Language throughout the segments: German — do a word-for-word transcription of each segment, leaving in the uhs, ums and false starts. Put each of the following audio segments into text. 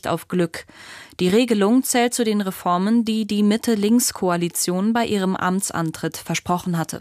nicht auf Glück. Die Regelung zählt zu den Reformen, die die Mitte-Links-Koalition bei ihrem Amtsantritt versprochen hatte.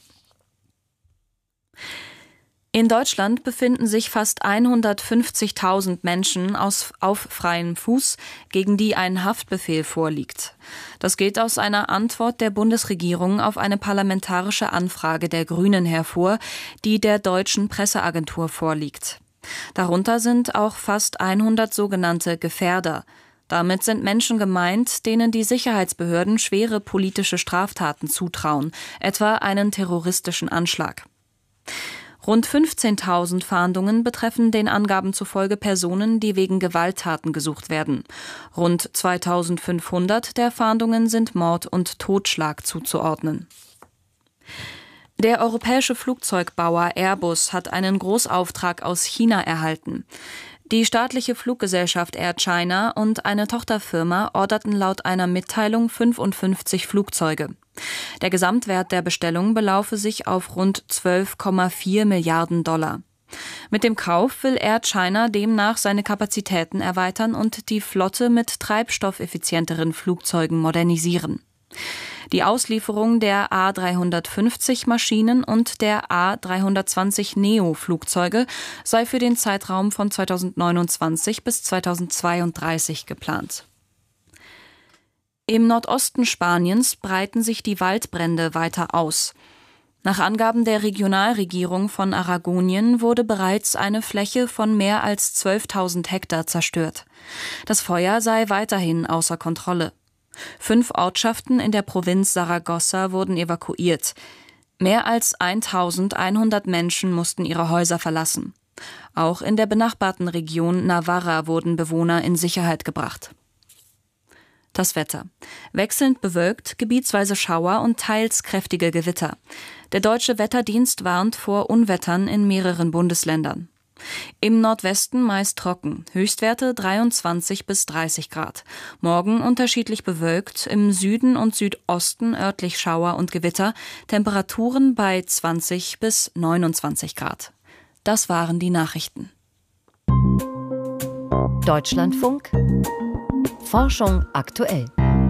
In Deutschland befinden sich fast hundertfünfzigtausend Menschen aus, auf freiem Fuß, gegen die ein Haftbefehl vorliegt. Das geht aus einer Antwort der Bundesregierung auf eine parlamentarische Anfrage der Grünen hervor, die der deutschen Presseagentur vorliegt. Darunter sind auch fast hundert sogenannte Gefährder. Damit sind Menschen gemeint, denen die Sicherheitsbehörden schwere politische Straftaten zutrauen, etwa einen terroristischen Anschlag. Rund fünfzehntausend Fahndungen betreffen den Angaben zufolge Personen, die wegen Gewalttaten gesucht werden. Rund zweitausendfünfhundert der Fahndungen sind Mord und Totschlag zuzuordnen. Der europäische Flugzeugbauer Airbus hat einen Großauftrag aus China erhalten. Die staatliche Fluggesellschaft Air China und eine Tochterfirma orderten laut einer Mitteilung fünfundfünfzig Flugzeuge. Der Gesamtwert der Bestellung belaufe sich auf rund zwölf Komma vier Milliarden Dollar. Mit dem Kauf will Air China demnach seine Kapazitäten erweitern und die Flotte mit treibstoffeffizienteren Flugzeugen modernisieren. Die Auslieferung der A dreihundertfünfzig Maschinen und der A dreihundertzwanzig Neo Flugzeuge sei für den Zeitraum von zweitausendneunundzwanzig bis zweitausendzweiunddreißig geplant. Im Nordosten Spaniens breiten sich die Waldbrände weiter aus. Nach Angaben der Regionalregierung von Aragonien wurde bereits eine Fläche von mehr als zwölftausend Hektar zerstört. Das Feuer sei weiterhin außer Kontrolle. Fünf Ortschaften in der Provinz Saragossa wurden evakuiert. Mehr als eintausendeinhundert Menschen mussten ihre Häuser verlassen. Auch in der benachbarten Region Navarra wurden Bewohner in Sicherheit gebracht. Das Wetter. Wechselnd bewölkt, gebietsweise Schauer und teils kräftige Gewitter. Der Deutsche Wetterdienst warnt vor Unwettern in mehreren Bundesländern. Im Nordwesten meist trocken, Höchstwerte dreiundzwanzig bis dreißig Grad. Morgen unterschiedlich bewölkt, im Süden und Südosten örtlich Schauer und Gewitter, Temperaturen bei zwanzig bis neunundzwanzig Grad. Das waren die Nachrichten. Deutschlandfunk Forschung aktuell.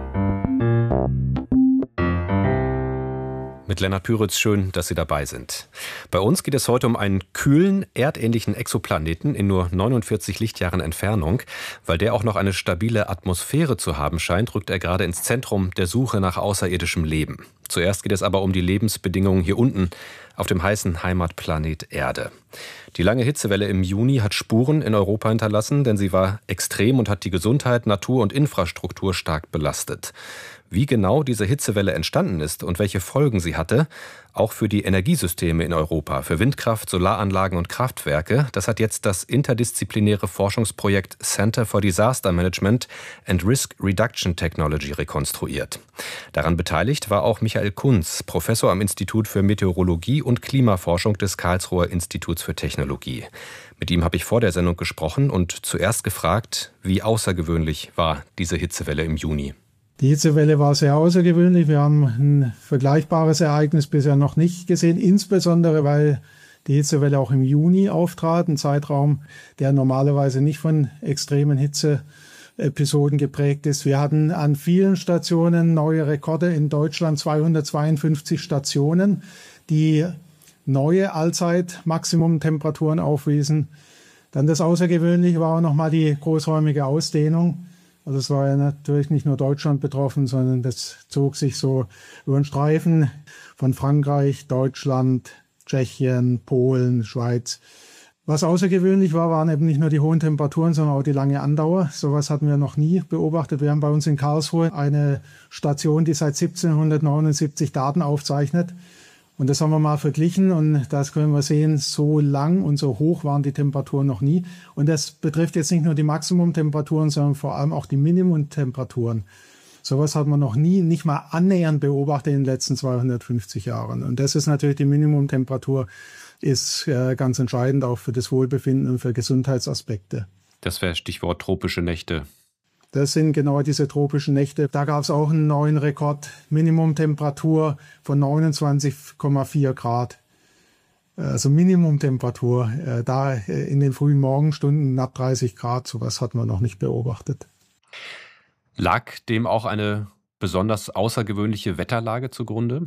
Mit Lennart Püritz, schön, dass Sie dabei sind. Bei uns geht es heute um einen kühlen, erdähnlichen Exoplaneten in nur neunundvierzig Lichtjahren Entfernung. Weil der auch noch eine stabile Atmosphäre zu haben scheint, rückt er gerade ins Zentrum der Suche nach außerirdischem Leben. Zuerst geht es aber um die Lebensbedingungen hier unten auf dem heißen Heimatplanet Erde. Die lange Hitzewelle im Juni hat Spuren in Europa hinterlassen, denn sie war extrem und hat die Gesundheit, Natur und Infrastruktur stark belastet. Wie genau diese Hitzewelle entstanden ist und welche Folgen sie hatte, auch für die Energiesysteme in Europa, für Windkraft, Solaranlagen und Kraftwerke, das hat jetzt das interdisziplinäre Forschungsprojekt Center for Disaster Management and Risk Reduction Technology rekonstruiert. Daran beteiligt war auch Michael Kunz, Professor am Institut für Meteorologie und Klimaforschung des Karlsruher Instituts für Technologie. Mit ihm habe ich vor der Sendung gesprochen und zuerst gefragt, wie außergewöhnlich war diese Hitzewelle im Juni. Die Hitzewelle war sehr außergewöhnlich. Wir haben ein vergleichbares Ereignis bisher noch nicht gesehen, insbesondere weil die Hitzewelle auch im Juni auftrat, ein Zeitraum, der normalerweise nicht von extremen Hitzeepisoden geprägt ist. Wir hatten an vielen Stationen neue Rekorde, in Deutschland zweihundertzweiundfünfzig Stationen, die neue Allzeit-Maximumtemperaturen aufwiesen. Dann das Außergewöhnliche war nochmal die großräumige Ausdehnung. Also es war ja natürlich nicht nur Deutschland betroffen, sondern das zog sich so über einen Streifen von Frankreich, Deutschland, Tschechien, Polen, Schweiz. Was außergewöhnlich war, waren eben nicht nur die hohen Temperaturen, sondern auch die lange Andauer. Sowas hatten wir noch nie beobachtet. Wir haben bei uns in Karlsruhe eine Station, die seit siebzehnhundertneunundsiebzig Daten aufzeichnet. Und das haben wir mal verglichen und das können wir sehen, so lang und so hoch waren die Temperaturen noch nie. Und das betrifft jetzt nicht nur die Maximumtemperaturen, sondern vor allem auch die Minimumtemperaturen. Sowas hat man noch nie, nicht mal annähernd beobachtet in den letzten zweihundertfünfzig Jahren. Und das ist natürlich, die Minimumtemperatur ist äh, ganz entscheidend auch für das Wohlbefinden und für Gesundheitsaspekte. Das wäre Stichwort tropische Nächte. Das sind genau diese tropischen Nächte. Da gab es auch einen neuen Rekord, Minimumtemperatur von neunundzwanzig Komma vier Grad. Also Minimumtemperatur, äh, da äh, in den frühen Morgenstunden knapp dreißig Grad, sowas hatten wir noch nicht beobachtet. Lag dem auch eine besonders außergewöhnliche Wetterlage zugrunde?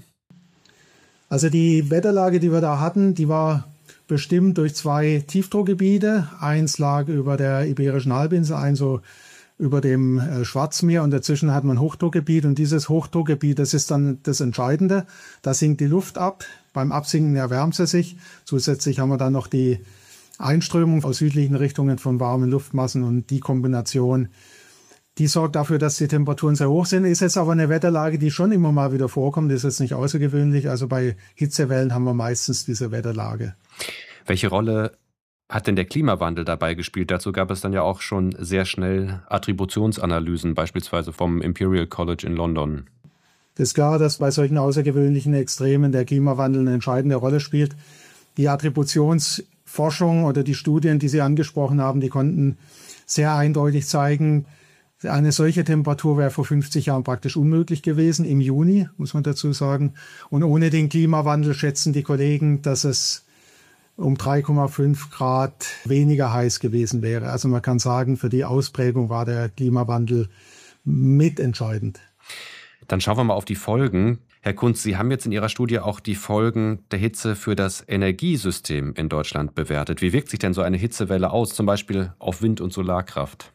Also die Wetterlage, die wir da hatten, die war bestimmt durch zwei Tiefdruckgebiete. Eins lag über der Iberischen Halbinsel, eins so über dem äh, Schwarzmeer und dazwischen hat man ein Hochdruckgebiet und dieses Hochdruckgebiet, das ist dann das Entscheidende. Da sinkt die Luft ab, beim Absinken erwärmt sie sich. Zusätzlich haben wir dann noch die Einströmung aus südlichen Richtungen von warmen Luftmassen und die Kombination, die sorgt dafür, dass die Temperaturen sehr hoch sind. Ist jetzt aber eine Wetterlage, die schon immer mal wieder vorkommt, ist jetzt nicht außergewöhnlich. Also bei Hitzewellen haben wir meistens diese Wetterlage. Welche Rolle hat denn der Klimawandel dabei gespielt? Dazu gab es dann ja auch schon sehr schnell Attributionsanalysen, beispielsweise vom Imperial College in London. Das ist klar, dass bei solchen außergewöhnlichen Extremen der Klimawandel eine entscheidende Rolle spielt. Die Attributionsforschung oder die Studien, die Sie angesprochen haben, die konnten sehr eindeutig zeigen, eine solche Temperatur wäre vor fünfzig Jahren praktisch unmöglich gewesen, im Juni, muss man dazu sagen. Und ohne den Klimawandel schätzen die Kollegen, dass es um drei Komma fünf Grad weniger heiß gewesen wäre. Also man kann sagen, für die Ausprägung war der Klimawandel mitentscheidend. Dann schauen wir mal auf die Folgen. Herr Kunz, Sie haben jetzt in Ihrer Studie auch die Folgen der Hitze für das Energiesystem in Deutschland bewertet. Wie wirkt sich denn so eine Hitzewelle aus, zum Beispiel auf Wind- und Solarkraft?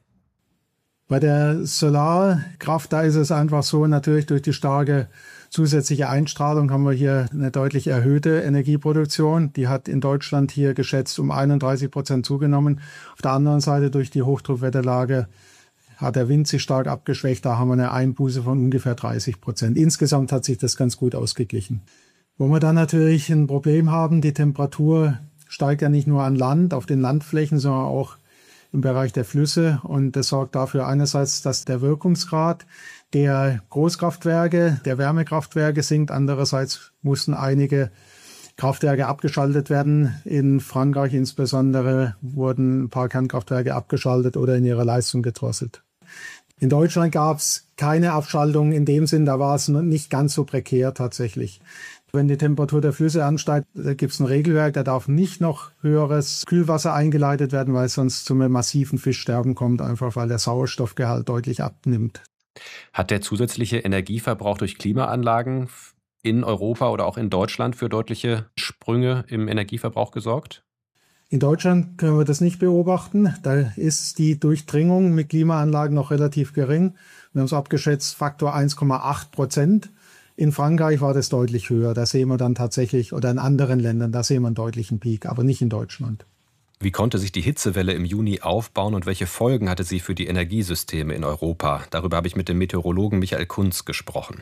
Bei der Solarkraft, da ist es einfach so, natürlich durch die starke zusätzliche Einstrahlung haben wir hier eine deutlich erhöhte Energieproduktion. Die hat in Deutschland hier geschätzt um einunddreißig Prozent zugenommen. Auf der anderen Seite durch die Hochdruckwetterlage hat der Wind sich stark abgeschwächt. Da haben wir eine Einbuße von ungefähr dreißig Prozent. Insgesamt hat sich das ganz gut ausgeglichen. Wo wir dann natürlich ein Problem haben, die Temperatur steigt ja nicht nur an Land, auf den Landflächen, sondern auch im Bereich der Flüsse. Und das sorgt dafür einerseits, dass der Wirkungsgrad der Großkraftwerke, der Wärmekraftwerke sinkt. Andererseits mussten einige Kraftwerke abgeschaltet werden. In Frankreich insbesondere wurden ein paar Kernkraftwerke abgeschaltet oder in ihrer Leistung gedrosselt. In Deutschland gab es keine Abschaltung in dem Sinn, da war es nicht ganz so prekär tatsächlich. Wenn die Temperatur der Flüsse ansteigt, da gibt es ein Regelwerk, da darf nicht noch höheres Kühlwasser eingeleitet werden, weil es sonst zu einem massiven Fischsterben kommt, einfach weil der Sauerstoffgehalt deutlich abnimmt. Hat der zusätzliche Energieverbrauch durch Klimaanlagen in Europa oder auch in Deutschland für deutliche Sprünge im Energieverbrauch gesorgt? In Deutschland können wir das nicht beobachten. Da ist die Durchdringung mit Klimaanlagen noch relativ gering. Wir haben es abgeschätzt, Faktor eins Komma acht Prozent. In Frankreich war das deutlich höher. Da sehen wir dann tatsächlich, oder in anderen Ländern, da sehen wir einen deutlichen Peak, aber nicht in Deutschland. Wie konnte sich die Hitzewelle im Juni aufbauen und welche Folgen hatte sie für die Energiesysteme in Europa? Darüber habe ich mit dem Meteorologen Michael Kunz gesprochen.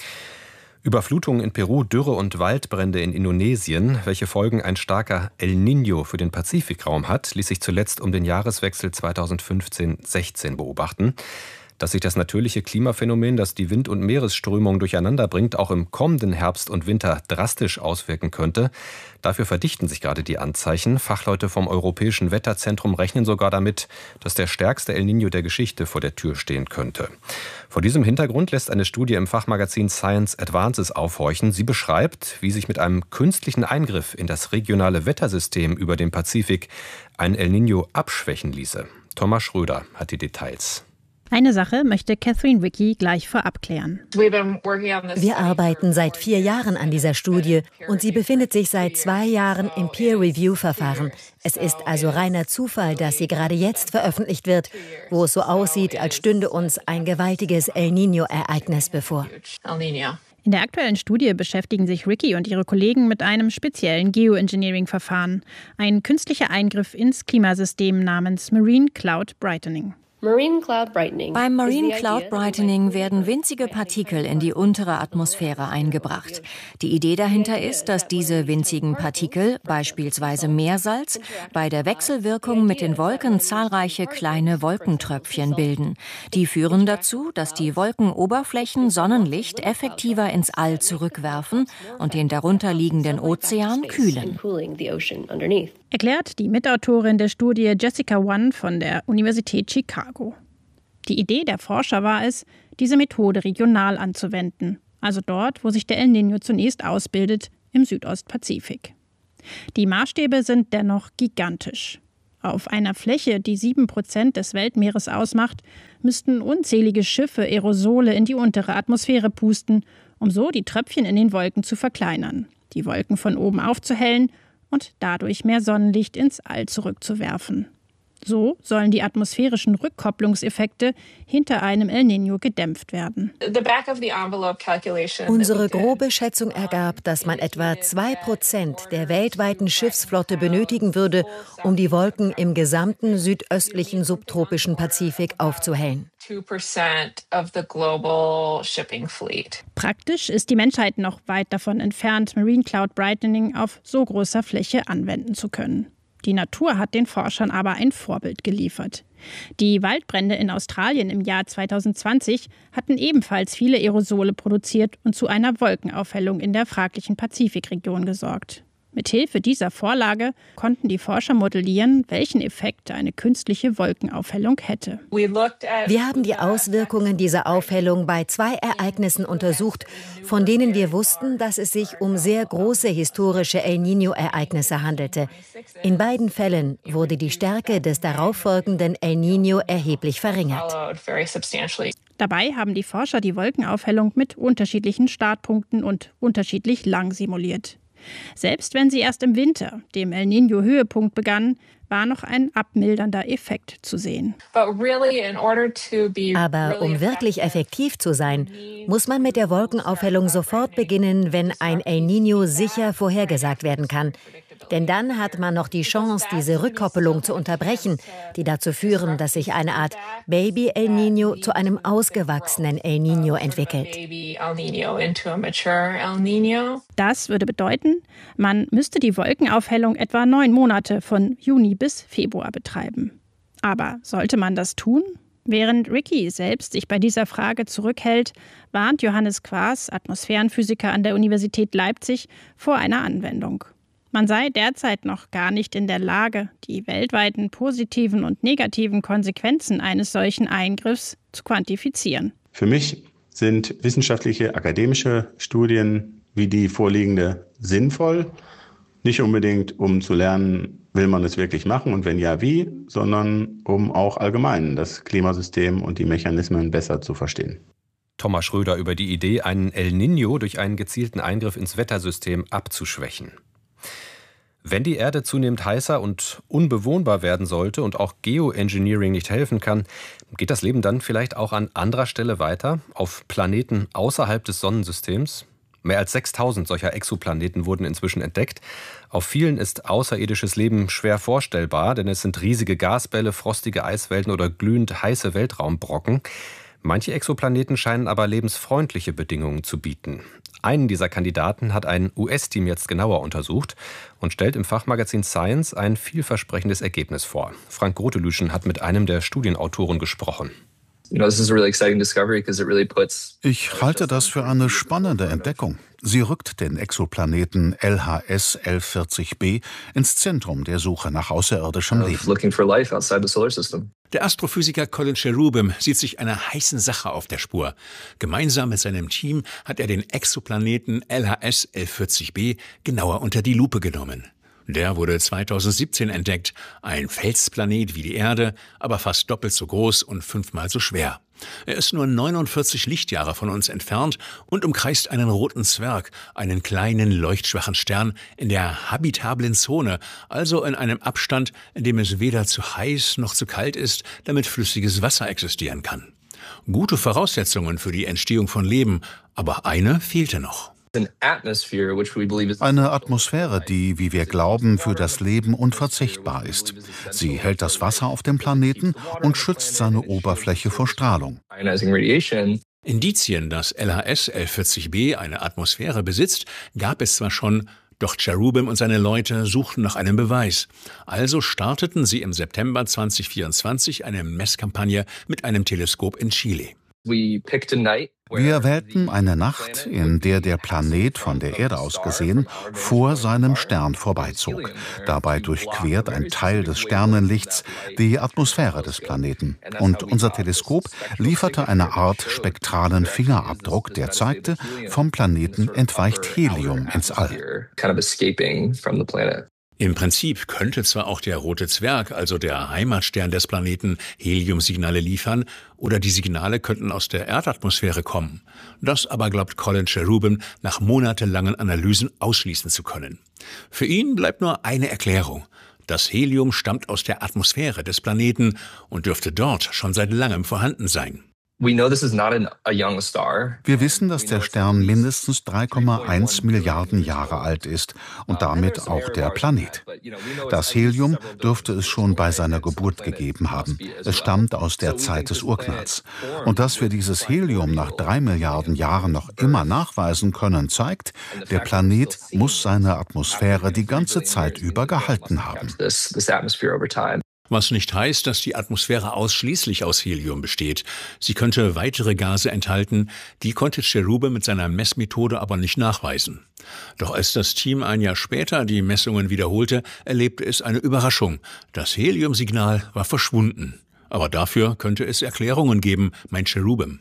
Überflutungen in Peru, Dürre und Waldbrände in Indonesien, welche Folgen ein starker El Niño für den Pazifikraum hat, ließ sich zuletzt um den Jahreswechsel zweitausendfünfzehn sechzehn beobachten. Dass sich das natürliche Klimaphänomen, das die Wind- und Meeresströmung durcheinander bringt, auch im kommenden Herbst und Winter drastisch auswirken könnte. Dafür verdichten sich gerade die Anzeichen. Fachleute vom Europäischen Wetterzentrum rechnen sogar damit, dass der stärkste El Niño der Geschichte vor der Tür stehen könnte. Vor diesem Hintergrund lässt eine Studie im Fachmagazin Science Advances aufhorchen. Sie beschreibt, wie sich mit einem künstlichen Eingriff in das regionale Wettersystem über dem Pazifik ein El Niño abschwächen ließe. Thomas Schröder hat die Details. Eine Sache möchte Catherine Rickey gleich vorab klären. Wir arbeiten seit vier Jahren an dieser Studie und sie befindet sich seit zwei Jahren im Peer-Review-Verfahren. Es ist also reiner Zufall, dass sie gerade jetzt veröffentlicht wird, wo es so aussieht, als stünde uns ein gewaltiges El Niño-Ereignis bevor. In der aktuellen Studie beschäftigen sich Rickey und ihre Kollegen mit einem speziellen Geoengineering-Verfahren, ein künstlicher Eingriff ins Klimasystem namens Marine Cloud Brightening. Beim Marine Cloud Brightening werden winzige Partikel in die untere Atmosphäre eingebracht. Die Idee dahinter ist, dass diese winzigen Partikel, beispielsweise Meersalz, bei der Wechselwirkung mit den Wolken zahlreiche kleine Wolkentröpfchen bilden. Die führen dazu, dass die Wolkenoberflächen Sonnenlicht effektiver ins All zurückwerfen und den darunter liegenden Ozean kühlen. Erklärt die Mitautorin der Studie Jessica Wan von der Universität Chicago. Die Idee der Forscher war es, diese Methode regional anzuwenden, also dort, wo sich der El Niño zunächst ausbildet, im Südostpazifik. Die Maßstäbe sind dennoch gigantisch. Auf einer Fläche, die sieben Prozent des Weltmeeres ausmacht, müssten unzählige Schiffe Aerosole in die untere Atmosphäre pusten, um so die Tröpfchen in den Wolken zu verkleinern, die Wolken von oben aufzuhellen und dadurch mehr Sonnenlicht ins All zurückzuwerfen. So sollen die atmosphärischen Rückkopplungseffekte hinter einem El Niño gedämpft werden. Unsere grobe Schätzung ergab, dass man etwa zwei Prozent der weltweiten Schiffsflotte benötigen würde, um die Wolken im gesamten südöstlichen subtropischen Pazifik aufzuhellen. Praktisch ist die Menschheit noch weit davon entfernt, Marine Cloud Brightening auf so großer Fläche anwenden zu können. Die Natur hat den Forschern aber ein Vorbild geliefert. Die Waldbrände in Australien im Jahr zweitausendzwanzig hatten ebenfalls viele Aerosole produziert und zu einer Wolkenaufhellung in der fraglichen Pazifikregion gesorgt. Mithilfe dieser Vorlage konnten die Forscher modellieren, welchen Effekt eine künstliche Wolkenaufhellung hätte. Wir haben die Auswirkungen dieser Aufhellung bei zwei Ereignissen untersucht, von denen wir wussten, dass es sich um sehr große historische El Niño-Ereignisse handelte. In beiden Fällen wurde die Stärke des darauffolgenden El Niño erheblich verringert. Dabei haben die Forscher die Wolkenaufhellung mit unterschiedlichen Startpunkten und unterschiedlich lang simuliert. Selbst wenn sie erst im Winter, dem El Niño-Höhepunkt, begann, war noch ein abmildernder Effekt zu sehen. Aber um wirklich effektiv zu sein, muss man mit der Wolkenaufhellung sofort beginnen, wenn ein El Niño sicher vorhergesagt werden kann. Denn dann hat man noch die Chance, diese Rückkoppelung zu unterbrechen, die dazu führen, dass sich eine Art Baby El Niño zu einem ausgewachsenen El Niño entwickelt. Das würde bedeuten, man müsste die Wolkenaufhellung etwa neun Monate von Juni bis Februar betreiben. Aber sollte man das tun? Während Ricky selbst sich bei dieser Frage zurückhält, warnt Johannes Quaas, Atmosphärenphysiker an der Universität Leipzig, vor einer Anwendung. Man sei derzeit noch gar nicht in der Lage, die weltweiten positiven und negativen Konsequenzen eines solchen Eingriffs zu quantifizieren. Für mich sind wissenschaftliche, akademische Studien wie die vorliegende sinnvoll. Nicht unbedingt, um zu lernen, will man es wirklich machen und wenn ja, wie, sondern um auch allgemein das Klimasystem und die Mechanismen besser zu verstehen. Thomas Schröder über die Idee, einen El Niño durch einen gezielten Eingriff ins Wettersystem abzuschwächen. Wenn die Erde zunehmend heißer und unbewohnbar werden sollte und auch Geoengineering nicht helfen kann, geht das Leben dann vielleicht auch an anderer Stelle weiter, auf Planeten außerhalb des Sonnensystems? Mehr als sechstausend solcher Exoplaneten wurden inzwischen entdeckt. Auf vielen ist außerirdisches Leben schwer vorstellbar, denn es sind riesige Gasbälle, frostige Eiswelten oder glühend heiße Weltraumbrocken. Manche Exoplaneten scheinen aber lebensfreundliche Bedingungen zu bieten. Einen dieser Kandidaten hat ein U S-Team jetzt genauer untersucht und stellt im Fachmagazin Science ein vielversprechendes Ergebnis vor. Frank Grotelüschen hat mit einem der Studienautoren gesprochen. Ich halte das für eine spannende Entdeckung. Sie rückt den Exoplaneten L H S L vierzig b ins Zentrum der Suche nach außerirdischem Leben. Der Astrophysiker Colin Cherubim sieht sich einer heißen Sache auf der Spur. Gemeinsam mit seinem Team hat er den Exoplaneten L H S L vierzig b genauer unter die Lupe genommen. Der wurde zweitausendsiebzehn entdeckt, ein Felsplanet wie die Erde, aber fast doppelt so groß und fünfmal so schwer. Er ist nur neunundvierzig Lichtjahre von uns entfernt und umkreist einen roten Zwerg, einen kleinen leuchtschwachen Stern in der habitablen Zone, also in einem Abstand, in dem es weder zu heiß noch zu kalt ist, damit flüssiges Wasser existieren kann. Gute Voraussetzungen für die Entstehung von Leben, aber eine fehlte noch. Eine Atmosphäre, die, wie wir glauben, für das Leben unverzichtbar ist. Sie hält das Wasser auf dem Planeten und schützt seine Oberfläche vor Strahlung. Indizien, dass L H S L vierzig b eine Atmosphäre besitzt, gab es zwar schon, doch Cherubim und seine Leute suchten nach einem Beweis. Also starteten sie im September zweitausendvierundzwanzig eine Messkampagne mit einem Teleskop in Chile. Wir wählten eine Nacht, in der der Planet von der Erde aus gesehen vor seinem Stern vorbeizog. Dabei durchquert ein Teil des Sternenlichts die Atmosphäre des Planeten. Und unser Teleskop lieferte eine Art spektralen Fingerabdruck, der zeigte, vom Planeten entweicht Helium ins All. Im Prinzip könnte zwar auch der rote Zwerg, also der Heimatstern des Planeten, Heliumsignale liefern, oder die Signale könnten aus der Erdatmosphäre kommen. Das aber glaubt Colin Cherubin nach monatelangen Analysen ausschließen zu können. Für ihn bleibt nur eine Erklärung. Das Helium stammt aus der Atmosphäre des Planeten und dürfte dort schon seit langem vorhanden sein. Wir wissen, dass der Stern mindestens drei Komma eins Milliarden Jahre alt ist und damit auch der Planet. Das Helium dürfte es schon bei seiner Geburt gegeben haben. Es stammt aus der Zeit des Urknalls. Und dass wir dieses Helium nach drei Milliarden Jahren noch immer nachweisen können, zeigt, der Planet muss seine Atmosphäre die ganze Zeit über gehalten haben. Was nicht heißt, dass die Atmosphäre ausschließlich aus Helium besteht. Sie könnte weitere Gase enthalten, die konnte Cherubin mit seiner Messmethode aber nicht nachweisen. Doch als das Team ein Jahr später die Messungen wiederholte, erlebte es eine Überraschung. Das Heliumsignal war verschwunden. Aber dafür könnte es Erklärungen geben, meint Cherubin.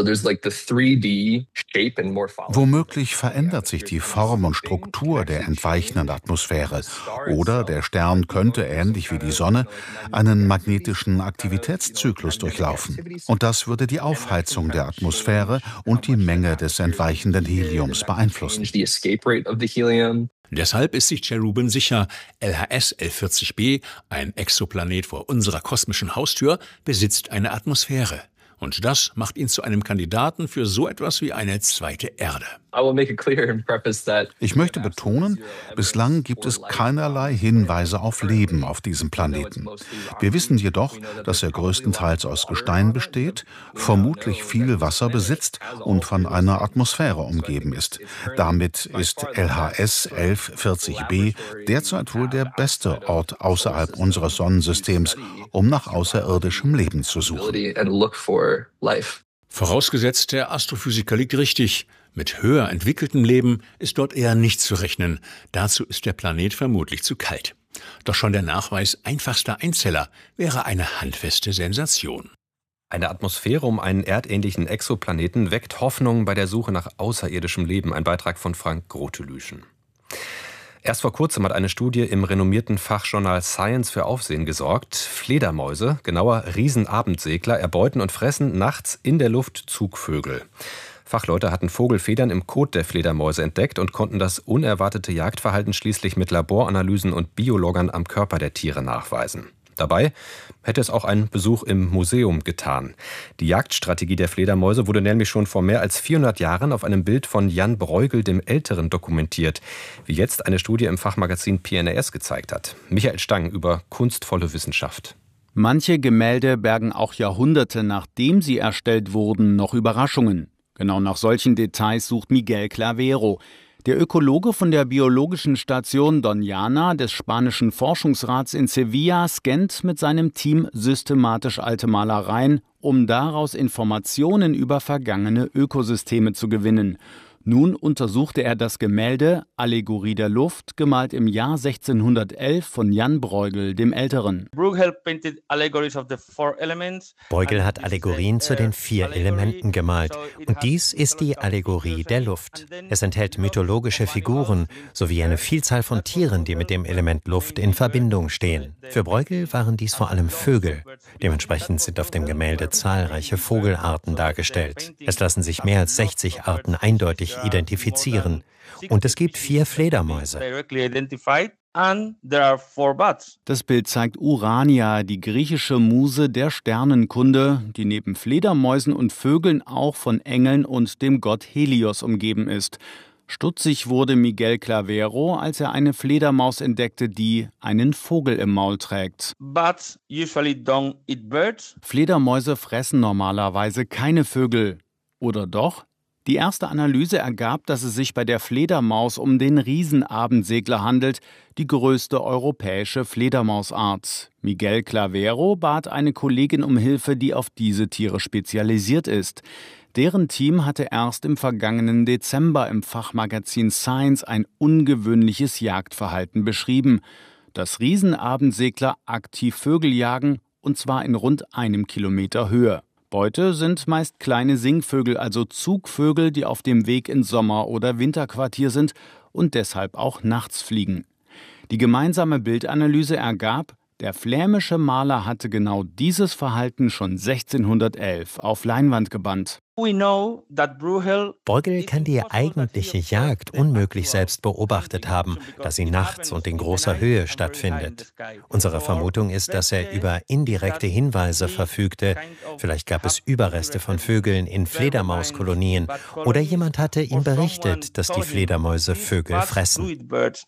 Womöglich verändert sich die Form und Struktur der entweichenden Atmosphäre. Oder der Stern könnte, ähnlich wie die Sonne, einen magnetischen Aktivitätszyklus durchlaufen. Und das würde die Aufheizung der Atmosphäre und die Menge des entweichenden Heliums beeinflussen. Deshalb ist sich Cherubin sicher, L H S L vierzig b, ein Exoplanet vor unserer kosmischen Haustür, besitzt eine Atmosphäre. Und das macht ihn zu einem Kandidaten für so etwas wie eine zweite Erde. Ich möchte betonen, bislang gibt es keinerlei Hinweise auf Leben auf diesem Planeten. Wir wissen jedoch, dass er größtenteils aus Gestein besteht, vermutlich viel Wasser besitzt und von einer Atmosphäre umgeben ist. Damit ist L H S elf vierzig b derzeit wohl der beste Ort außerhalb unseres Sonnensystems, um nach außerirdischem Leben zu suchen. Vorausgesetzt, der Astrophysiker liegt richtig. Mit höher entwickeltem Leben ist dort eher nicht zu rechnen. Dazu ist der Planet vermutlich zu kalt. Doch schon der Nachweis einfachster Einzeller wäre eine handfeste Sensation. Eine Atmosphäre um einen erdähnlichen Exoplaneten weckt Hoffnung bei der Suche nach außerirdischem Leben. Ein Beitrag von Frank Grotelüschen. Erst vor kurzem hat eine Studie im renommierten Fachjournal Science für Aufsehen gesorgt. Fledermäuse, genauer Riesenabendsegler, erbeuten und fressen nachts in der Luft Zugvögel. Fachleute hatten Vogelfedern im Kot der Fledermäuse entdeckt und konnten das unerwartete Jagdverhalten schließlich mit Laboranalysen und Biologgern am Körper der Tiere nachweisen. Dabei hätte es auch ein Besuch im Museum getan. Die Jagdstrategie der Fledermäuse wurde nämlich schon vor mehr als vierhundert Jahren auf einem Bild von Jan Bruegel dem Älteren dokumentiert, wie jetzt eine Studie im Fachmagazin P N A S gezeigt hat. Michael Stang über kunstvolle Wissenschaft. Manche Gemälde bergen auch Jahrhunderte, nachdem sie erstellt wurden, noch Überraschungen. Genau nach solchen Details sucht Miguel Clavero. Der Ökologe von der biologischen Station Doñana des spanischen Forschungsrats in Sevilla scannt mit seinem Team systematisch alte Malereien, um daraus Informationen über vergangene Ökosysteme zu gewinnen. Nun untersuchte er das Gemälde Allegorie der Luft, gemalt im Jahr sechzehnhundertelf von Jan Bruegel dem Älteren. Bruegel hat Allegorien zu den vier Elementen gemalt. Und dies ist die Allegorie der Luft. Es enthält mythologische Figuren sowie eine Vielzahl von Tieren, die mit dem Element Luft in Verbindung stehen. Für Bruegel waren dies vor allem Vögel. Dementsprechend sind auf dem Gemälde zahlreiche Vogelarten dargestellt. Es lassen sich mehr als sechzig Arten eindeutig identifizieren. Und es gibt vier Fledermäuse. Das Bild zeigt Urania, die griechische Muse der Sternenkunde, die neben Fledermäusen und Vögeln auch von Engeln und dem Gott Helios umgeben ist. Stutzig wurde Miguel Clavero, als er eine Fledermaus entdeckte, die einen Vogel im Maul trägt. Fledermäuse fressen normalerweise keine Vögel. Oder doch? Die erste Analyse ergab, dass es sich bei der Fledermaus um den Riesenabendsegler handelt, die größte europäische Fledermausart. Miguel Clavero bat eine Kollegin um Hilfe, die auf diese Tiere spezialisiert ist. Deren Team hatte erst im vergangenen Dezember im Fachmagazin Science ein ungewöhnliches Jagdverhalten beschrieben, dass Riesenabendsegler aktiv Vögel jagen, und zwar in rund einem Kilometer Höhe. Beute sind meist kleine Singvögel, also Zugvögel, die auf dem Weg ins Sommer- oder Winterquartier sind und deshalb auch nachts fliegen. Die gemeinsame Bildanalyse ergab, der flämische Maler hatte genau dieses Verhalten schon sechzehnhundertelf auf Leinwand gebannt. Bruegel kann die eigentliche Jagd unmöglich selbst beobachtet haben, da sie nachts und in großer Höhe stattfindet. Unsere Vermutung ist, dass er über indirekte Hinweise verfügte. Vielleicht gab es Überreste von Vögeln in Fledermauskolonien oder jemand hatte ihm berichtet, dass die Fledermäuse Vögel fressen.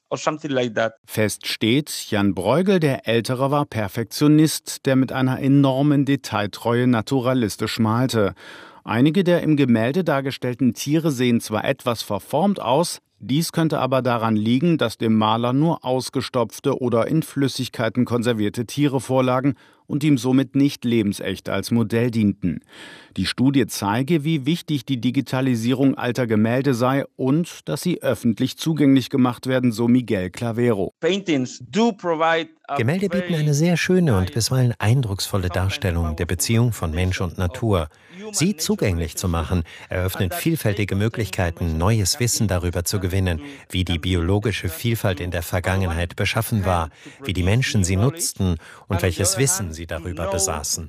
Fest steht, Jan Bruegel der Ältere war Perfektionist, der mit einer enormen Detailtreue naturalistisch malte. Einige der im Gemälde dargestellten Tiere sehen zwar etwas verformt aus, dies könnte aber daran liegen, dass dem Maler nur ausgestopfte oder in Flüssigkeiten konservierte Tiere vorlagen und ihm somit nicht lebensecht als Modell dienten. Die Studie zeige, wie wichtig die Digitalisierung alter Gemälde sei und dass sie öffentlich zugänglich gemacht werden, so Miguel Clavero. Gemälde bieten eine sehr schöne und bisweilen eindrucksvolle Darstellung der Beziehung von Mensch und Natur. Sie zugänglich zu machen, eröffnet vielfältige Möglichkeiten, neues Wissen darüber zu gewinnen, wie die biologische Vielfalt in der Vergangenheit beschaffen war, wie die Menschen sie nutzten und welches Wissen sie darüber besaßen.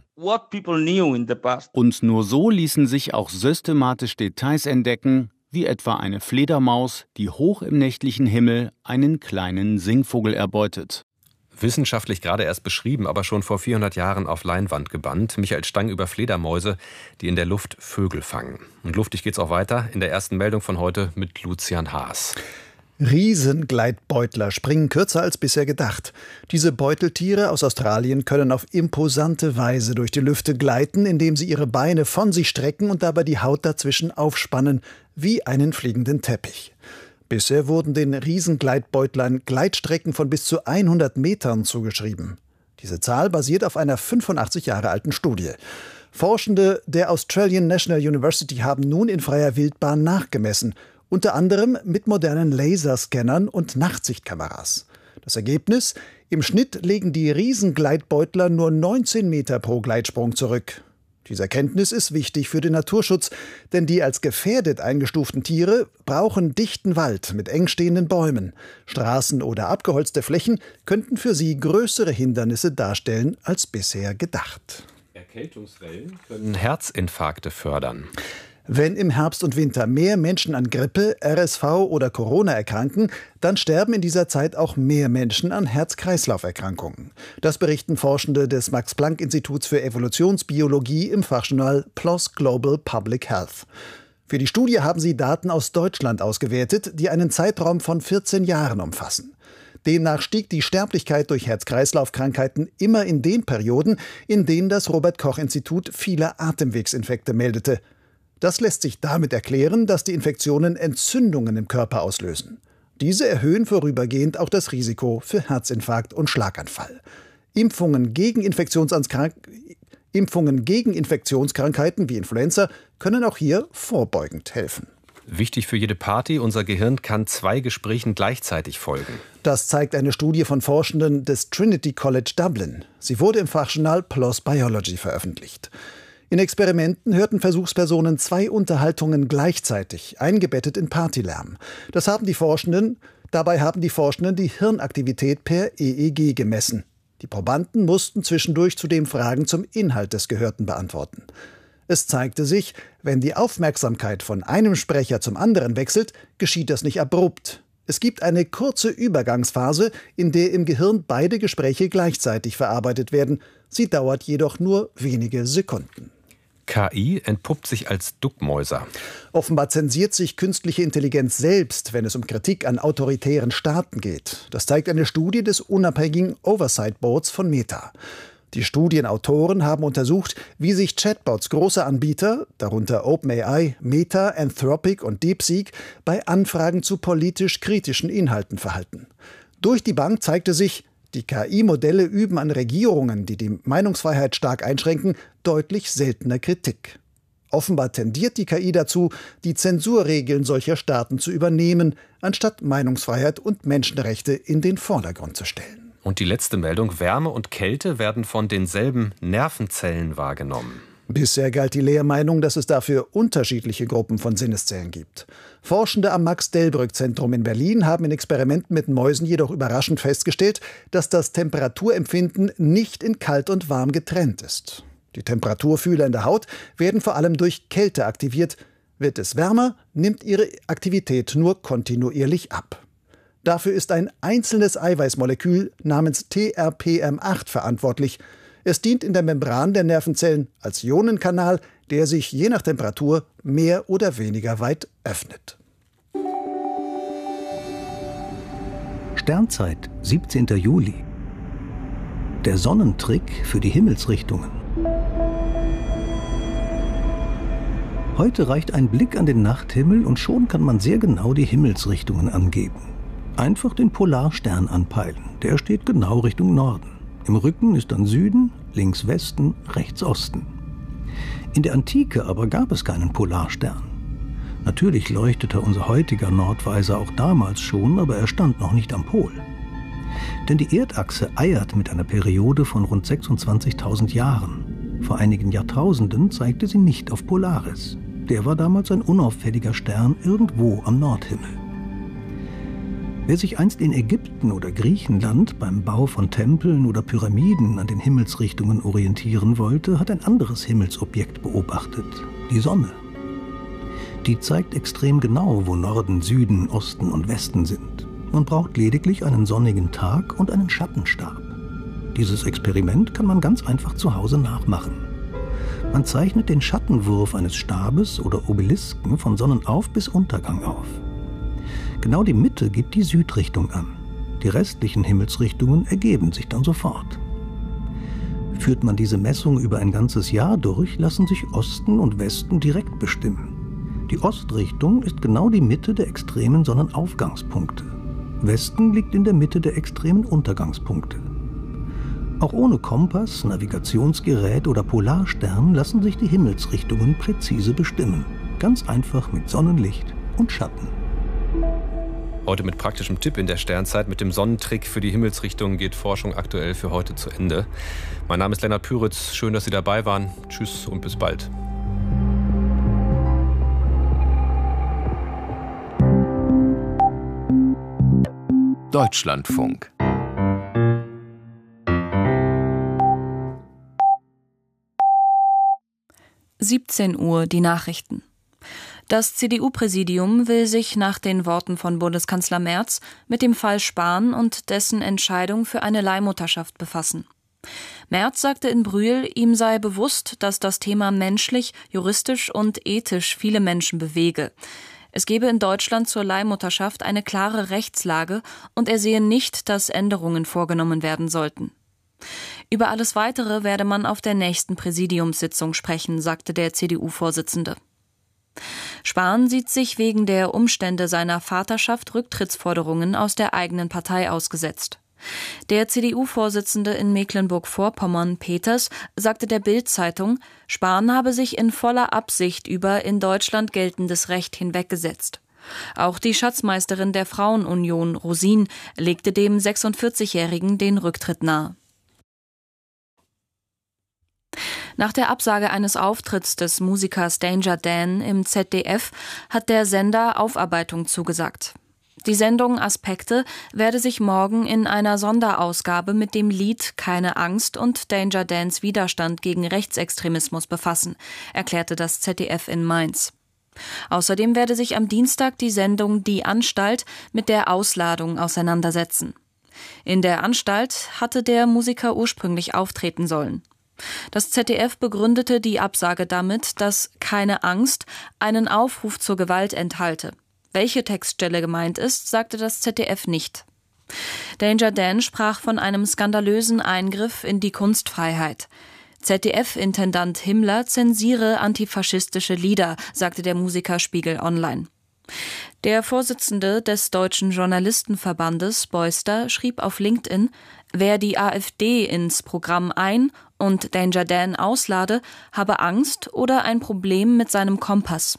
Und nur so ließen sich auch systematisch Details entdecken, wie etwa eine Fledermaus, die hoch im nächtlichen Himmel einen kleinen Singvogel erbeutet. Wissenschaftlich gerade erst beschrieben, aber schon vor vierhundert Jahren auf Leinwand gebannt. Michael Stang über Fledermäuse, die in der Luft Vögel fangen. Und luftig geht's auch weiter in der ersten Meldung von heute mit Lucian Haas. Riesengleitbeutler springen kürzer als bisher gedacht. Diese Beuteltiere aus Australien können auf imposante Weise durch die Lüfte gleiten, indem sie ihre Beine von sich strecken und dabei die Haut dazwischen aufspannen, wie einen fliegenden Teppich. Bisher wurden den Riesengleitbeutlern Gleitstrecken von bis zu hundert Metern zugeschrieben. Diese Zahl basiert auf einer fünfundachtzig Jahre alten Studie. Forschende der Australian National University haben nun in freier Wildbahn nachgemessen, unter anderem mit modernen Laserscannern und Nachtsichtkameras. Das Ergebnis? Im Schnitt legen die Riesengleitbeutler nur neunzehn Meter pro Gleitsprung zurück. Diese Erkenntnis ist wichtig für den Naturschutz, denn die als gefährdet eingestuften Tiere brauchen dichten Wald mit eng stehenden Bäumen. Straßen oder abgeholzte Flächen könnten für sie größere Hindernisse darstellen als bisher gedacht. Erkältungswellen können Herzinfarkte fördern. Wenn im Herbst und Winter mehr Menschen an Grippe, R S V oder Corona erkranken, dann sterben in dieser Zeit auch mehr Menschen an Herz-Kreislauf-Erkrankungen. Das berichten Forschende des Max-Planck-Instituts für Evolutionsbiologie im Fachjournal P L O S Global Public Health. Für die Studie haben sie Daten aus Deutschland ausgewertet, die einen Zeitraum von vierzehn Jahren umfassen. Demnach stieg die Sterblichkeit durch Herz-Kreislauf-Krankheiten immer in den Perioden, in denen das Robert-Koch-Institut viele Atemwegsinfekte meldete. Das lässt sich damit erklären, dass die Infektionen Entzündungen im Körper auslösen. Diese erhöhen vorübergehend auch das Risiko für Herzinfarkt und Schlaganfall. Impfungen gegen, Infektionskrank- Impfungen gegen Infektionskrankheiten wie Influenza können auch hier vorbeugend helfen. Wichtig für jede Party, unser Gehirn kann zwei Gesprächen gleichzeitig folgen. Das zeigt eine Studie von Forschenden des Trinity College Dublin. Sie wurde im Fachjournal P L O S Biology veröffentlicht. In Experimenten hörten Versuchspersonen zwei Unterhaltungen gleichzeitig, eingebettet in Partylärm. Das haben die Forschenden, dabei haben die Forschenden die Hirnaktivität per E E G gemessen. Die Probanden mussten zwischendurch zudem Fragen zum Inhalt des Gehörten beantworten. Es zeigte sich, wenn die Aufmerksamkeit von einem Sprecher zum anderen wechselt, geschieht das nicht abrupt. Es gibt eine kurze Übergangsphase, in der im Gehirn beide Gespräche gleichzeitig verarbeitet werden. Sie dauert jedoch nur wenige Sekunden. K I entpuppt sich als Duckmäuser. Offenbar zensiert sich künstliche Intelligenz selbst, wenn es um Kritik an autoritären Staaten geht. Das zeigt eine Studie des unabhängigen Oversight Boards von Meta. Die Studienautoren haben untersucht, wie sich Chatbots großer Anbieter, darunter OpenAI, Meta, Anthropic und DeepSeek, bei Anfragen zu politisch kritischen Inhalten verhalten. Durch die Bank zeigte sich, die K I-Modelle üben an Regierungen, die die Meinungsfreiheit stark einschränken, deutlich seltener Kritik. Offenbar tendiert die K I dazu, die Zensurregeln solcher Staaten zu übernehmen, anstatt Meinungsfreiheit und Menschenrechte in den Vordergrund zu stellen. Und die letzte Meldung: Wärme und Kälte werden von denselben Nervenzellen wahrgenommen. Bisher galt die Lehrmeinung, dass es dafür unterschiedliche Gruppen von Sinneszellen gibt. Forschende am Max-Delbrück-Zentrum in Berlin haben in Experimenten mit Mäusen jedoch überraschend festgestellt, dass das Temperaturempfinden nicht in kalt und warm getrennt ist. Die Temperaturfühler in der Haut werden vor allem durch Kälte aktiviert. Wird es wärmer, nimmt ihre Aktivität nur kontinuierlich ab. Dafür ist ein einzelnes Eiweißmolekül namens T R P M acht verantwortlich. Es dient in der Membran der Nervenzellen als Ionenkanal, der sich je nach Temperatur mehr oder weniger weit öffnet. Sternzeit, siebzehnter Juli. Der Sonnentrick für die Himmelsrichtungen. Heute reicht ein Blick an den Nachthimmel und schon kann man sehr genau die Himmelsrichtungen angeben. Einfach den Polarstern anpeilen. Der steht genau Richtung Norden. Im Rücken ist dann Süden, links Westen, rechts Osten. In der Antike aber gab es keinen Polarstern. Natürlich leuchtete unser heutiger Nordweiser auch damals schon, aber er stand noch nicht am Pol. Denn die Erdachse eiert mit einer Periode von rund sechsundzwanzigtausend Jahren. Vor einigen Jahrtausenden zeigte sie nicht auf Polaris. Der war damals ein unauffälliger Stern irgendwo am Nordhimmel. Wer sich einst in Ägypten oder Griechenland beim Bau von Tempeln oder Pyramiden an den Himmelsrichtungen orientieren wollte, hat ein anderes Himmelsobjekt beobachtet, die Sonne. Die zeigt extrem genau, wo Norden, Süden, Osten und Westen sind. Man braucht lediglich einen sonnigen Tag und einen Schattenstab. Dieses Experiment kann man ganz einfach zu Hause nachmachen. Man zeichnet den Schattenwurf eines Stabes oder Obelisken von Sonnenauf- bis Untergang auf. Genau die Mitte gibt die Südrichtung an. Die restlichen Himmelsrichtungen ergeben sich dann sofort. Führt man diese Messung über ein ganzes Jahr durch, lassen sich Osten und Westen direkt bestimmen. Die Ostrichtung ist genau die Mitte der extremen Sonnenaufgangspunkte. Westen liegt in der Mitte der extremen Untergangspunkte. Auch ohne Kompass, Navigationsgerät oder Polarstern lassen sich die Himmelsrichtungen präzise bestimmen. Ganz einfach mit Sonnenlicht und Schatten. Heute mit praktischem Tipp in der Sternzeit. Mit dem Sonnentrick für die Himmelsrichtung geht Forschung aktuell für heute zu Ende. Mein Name ist Lennart Püritz. Schön, dass Sie dabei waren. Tschüss und bis bald. Deutschlandfunk. siebzehn Uhr, die Nachrichten. Das C D U-Präsidium will sich nach den Worten von Bundeskanzler Merz mit dem Fall Spahn und dessen Entscheidung für eine Leihmutterschaft befassen. Merz sagte in Brühl, ihm sei bewusst, dass das Thema menschlich, juristisch und ethisch viele Menschen bewege. Es gebe in Deutschland zur Leihmutterschaft eine klare Rechtslage und er sehe nicht, dass Änderungen vorgenommen werden sollten. Über alles Weitere werde man auf der nächsten Präsidiumssitzung sprechen, sagte der C D U-Vorsitzende. Spahn sieht sich wegen der Umstände seiner Vaterschaft Rücktrittsforderungen aus der eigenen Partei ausgesetzt. Der C D U-Vorsitzende in Mecklenburg-Vorpommern, Peters, sagte der Bild-Zeitung, Spahn habe sich in voller Absicht über in Deutschland geltendes Recht hinweggesetzt. Auch die Schatzmeisterin der Frauenunion, Rosin, legte dem sechsundvierzigjährigen den Rücktritt nahe. Nach der Absage eines Auftritts des Musikers Danger Dan im Z D F hat der Sender Aufarbeitung zugesagt. Die Sendung Aspekte werde sich morgen in einer Sonderausgabe mit dem Lied Keine Angst und Danger Dans Widerstand gegen Rechtsextremismus befassen, erklärte das Z D F in Mainz. Außerdem werde sich am Dienstag die Sendung Die Anstalt mit der Ausladung auseinandersetzen. In der Anstalt hatte der Musiker ursprünglich auftreten sollen. Das Z D F begründete die Absage damit, dass Keine Angst einen Aufruf zur Gewalt enthalte. Welche Textstelle gemeint ist, sagte das Z D F nicht. Danger Dan sprach von einem skandalösen Eingriff in die Kunstfreiheit. Z D F-Intendant Himmler zensiere antifaschistische Lieder, sagte der Musiker Spiegel Online. Der Vorsitzende des Deutschen Journalistenverbandes, Beuster, schrieb auf LinkedIn, wer die AfD ins Programm ein- und Danger Dan auslade, habe Angst oder ein Problem mit seinem Kompass.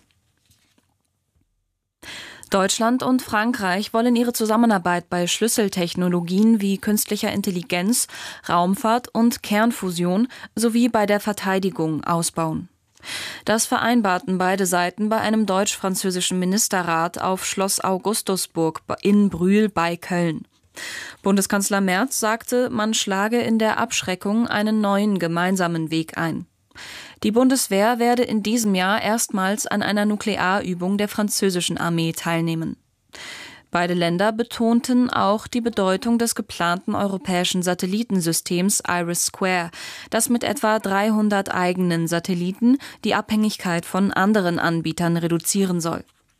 Deutschland und Frankreich wollen ihre Zusammenarbeit bei Schlüsseltechnologien wie künstlicher Intelligenz, Raumfahrt und Kernfusion sowie bei der Verteidigung ausbauen. Das vereinbarten beide Seiten bei einem deutsch-französischen Ministerrat auf Schloss Augustusburg in Brühl bei Köln. Bundeskanzler Merz sagte, man schlage in der Abschreckung einen neuen gemeinsamen Weg ein. Die Bundeswehr werde in diesem Jahr erstmals an einer Nuklearübung der französischen Armee teilnehmen. Beide Länder betonten auch die Bedeutung des geplanten europäischen Satellitensystems IRIS-Square, das mit etwa dreihundert eigenen Satelliten die Abhängigkeit von anderen Anbietern reduzieren soll.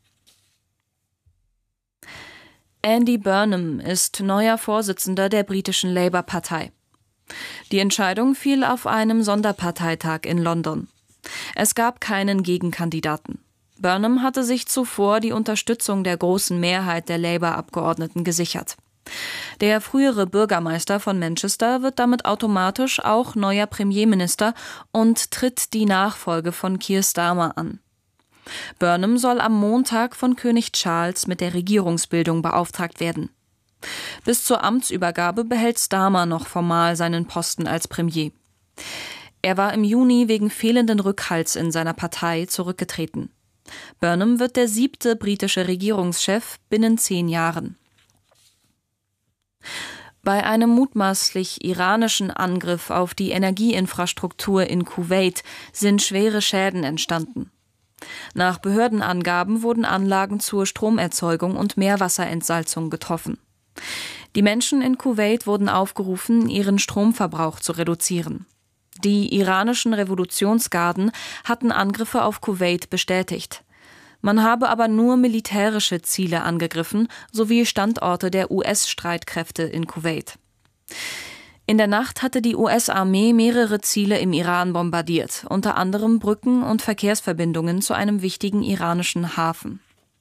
Andy Burnham ist neuer Vorsitzender der britischen Labour-Partei. Die Entscheidung fiel auf einem Sonderparteitag in London. Es gab keinen Gegenkandidaten. Burnham hatte sich zuvor die Unterstützung der großen Mehrheit der Labour-Abgeordneten gesichert. Der frühere Bürgermeister von Manchester wird damit automatisch auch neuer Premierminister und tritt die Nachfolge von Keir Starmer an. Burnham soll am Montag von König Charles mit der Regierungsbildung beauftragt werden. Bis zur Amtsübergabe behält Starmer noch formal seinen Posten als Premier. Er war im Juni wegen fehlenden Rückhalts in seiner Partei zurückgetreten. Burnham wird der siebte britische Regierungschef binnen zehn Jahren. Bei einem mutmaßlich iranischen Angriff auf die Energieinfrastruktur in Kuwait sind schwere Schäden entstanden. Nach Behördenangaben wurden Anlagen zur Stromerzeugung und Meerwasserentsalzung getroffen. Die Menschen in Kuwait wurden aufgerufen, ihren Stromverbrauch zu reduzieren. Die iranischen Revolutionsgarden hatten Angriffe auf Kuwait bestätigt. Man habe aber nur militärische Ziele angegriffen, sowie Standorte der U S-Streitkräfte in Kuwait. In der Nacht hatte die U S-Armee mehrere Ziele im Iran bombardiert, unter anderem Brücken und Verkehrsverbindungen zu einem wichtigen iranischen Hafen.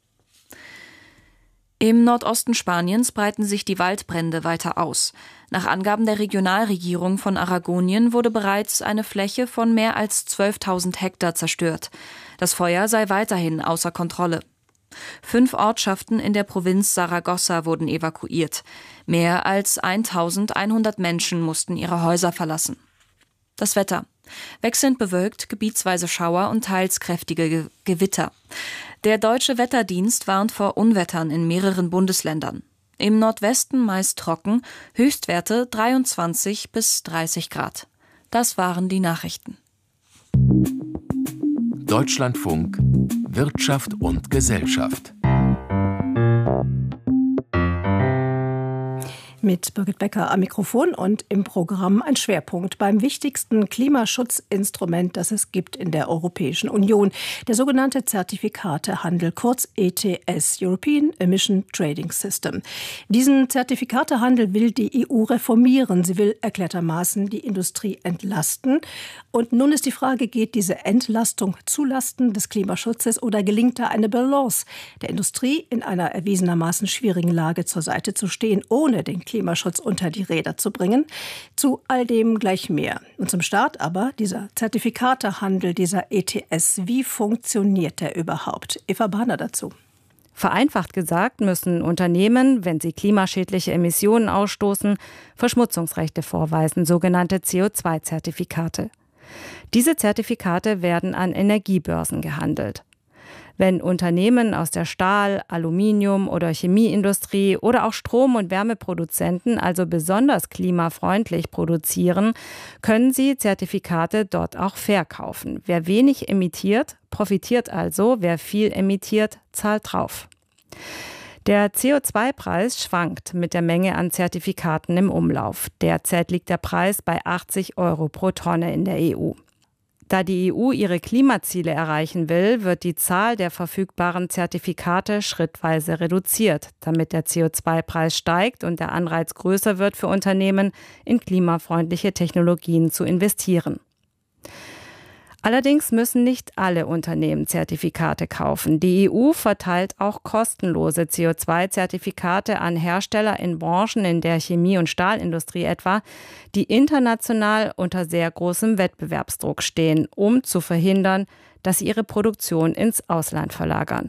Im Nordosten Spaniens breiten sich die Waldbrände weiter aus. Nach Angaben der Regionalregierung von Aragonien wurde bereits eine Fläche von mehr als zwölftausend Hektar zerstört. Das Feuer sei weiterhin außer Kontrolle. Fünf Ortschaften in der Provinz Saragossa wurden evakuiert. Mehr als eintausendeinhundert Menschen mussten ihre Häuser verlassen. Das Wetter. Wechselnd bewölkt, gebietsweise Schauer und teils kräftige Ge- Gewitter. Der Deutsche Wetterdienst warnt vor Unwettern in mehreren Bundesländern. Im Nordwesten meist trocken, Höchstwerte dreiundzwanzig bis dreißig Grad. Das waren die Nachrichten. Deutschlandfunk Wirtschaft und Gesellschaft. Mit Birgit Becker am Mikrofon und im Programm ein Schwerpunkt beim wichtigsten Klimaschutzinstrument, das es gibt in der Europäischen Union, der sogenannte Zertifikatehandel, kurz E T S, European Emission Trading System. Diesen Zertifikatehandel will die E U reformieren. Sie will erklärtermaßen die Industrie entlasten. Und nun ist die Frage, geht diese Entlastung zulasten des Klimaschutzes oder gelingt da eine Balance der Industrie in einer erwiesenermaßen schwierigen Lage zur Seite zu stehen, ohne den Klimaschutz unter die Räder zu bringen? Zu all dem gleich mehr. Und zum Start aber dieser Zertifikatehandel, dieser E T S. Wie funktioniert der überhaupt? Eva Bahner dazu. Vereinfacht gesagt müssen Unternehmen, wenn sie klimaschädliche Emissionen ausstoßen, Verschmutzungsrechte vorweisen, sogenannte C O zwei Zertifikate. Diese Zertifikate werden an Energiebörsen gehandelt. Wenn Unternehmen aus der Stahl-, Aluminium- oder Chemieindustrie oder auch Strom- und Wärmeproduzenten also besonders klimafreundlich produzieren, können sie Zertifikate dort auch verkaufen. Wer wenig emittiert, profitiert also. Wer viel emittiert, zahlt drauf. Der C O zwei Preis schwankt mit der Menge an Zertifikaten im Umlauf. Derzeit liegt der Preis bei achtzig Euro pro Tonne in der E U. Da die E U ihre Klimaziele erreichen will, wird die Zahl der verfügbaren Zertifikate schrittweise reduziert, damit der C O zwei Preis steigt und der Anreiz größer wird für Unternehmen, in klimafreundliche Technologien zu investieren. Allerdings müssen nicht alle Unternehmen Zertifikate kaufen. Die E U verteilt auch kostenlose C O zwei Zertifikate an Hersteller in Branchen in der Chemie- und Stahlindustrie etwa, die international unter sehr großem Wettbewerbsdruck stehen, um zu verhindern, dass sie ihre Produktion ins Ausland verlagern.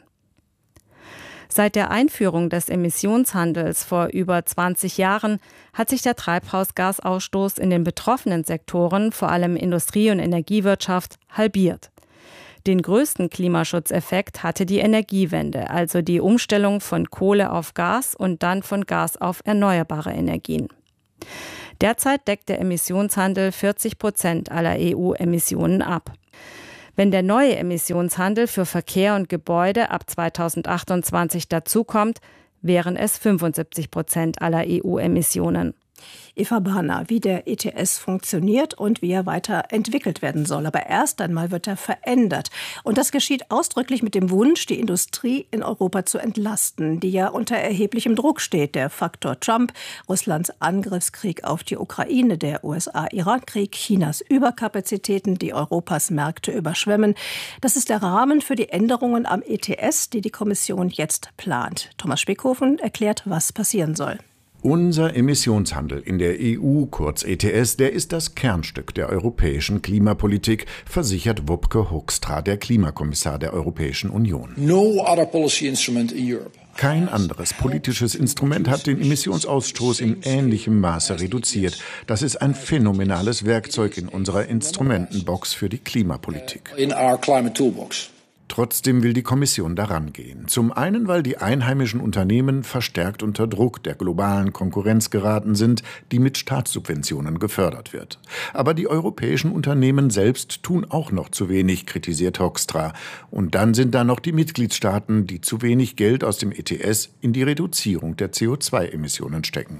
Seit der Einführung des Emissionshandels vor über zwanzig Jahren hat sich der Treibhausgasausstoß in den betroffenen Sektoren, vor allem Industrie- und Energiewirtschaft, halbiert. Den größten Klimaschutzeffekt hatte die Energiewende, also die Umstellung von Kohle auf Gas und dann von Gas auf erneuerbare Energien. Derzeit deckt der Emissionshandel vierzig Prozent aller E U-Emissionen ab. Wenn der neue Emissionshandel für Verkehr und Gebäude ab zweitausendachtundzwanzig dazukommt, wären es fünfundsiebzig Prozent aller E U-Emissionen. Eva Bahner, wie der E T S funktioniert und wie er weiterentwickelt werden soll. Aber erst einmal wird er verändert. Und das geschieht ausdrücklich mit dem Wunsch, die Industrie in Europa zu entlasten, die ja unter erheblichem Druck steht. Der Faktor Trump, Russlands Angriffskrieg auf die Ukraine, der U S A-Iran-Krieg, Chinas Überkapazitäten, die Europas Märkte überschwemmen. Das ist der Rahmen für die Änderungen am E T S, die die Kommission jetzt plant. Thomas Spickhofen erklärt, was passieren soll. Unser Emissionshandel in der E U, kurz E T S, der ist das Kernstück der europäischen Klimapolitik, versichert Wopke Hoekstra, der Klimakommissar der Europäischen Union. No other policy instrument in Europe. Kein anderes politisches Instrument hat den Emissionsausstoß in ähnlichem Maße reduziert. Das ist ein phänomenales Werkzeug in unserer Instrumentenbox für die Klimapolitik. In our climate toolbox. Trotzdem will die Kommission daran gehen. Zum einen, weil die einheimischen Unternehmen verstärkt unter Druck der globalen Konkurrenz geraten sind, die mit Staatssubventionen gefördert wird. Aber die europäischen Unternehmen selbst tun auch noch zu wenig, kritisiert Hoekstra. Und dann sind da noch die Mitgliedstaaten, die zu wenig Geld aus dem E T S in die Reduzierung der C O zwei Emissionen stecken.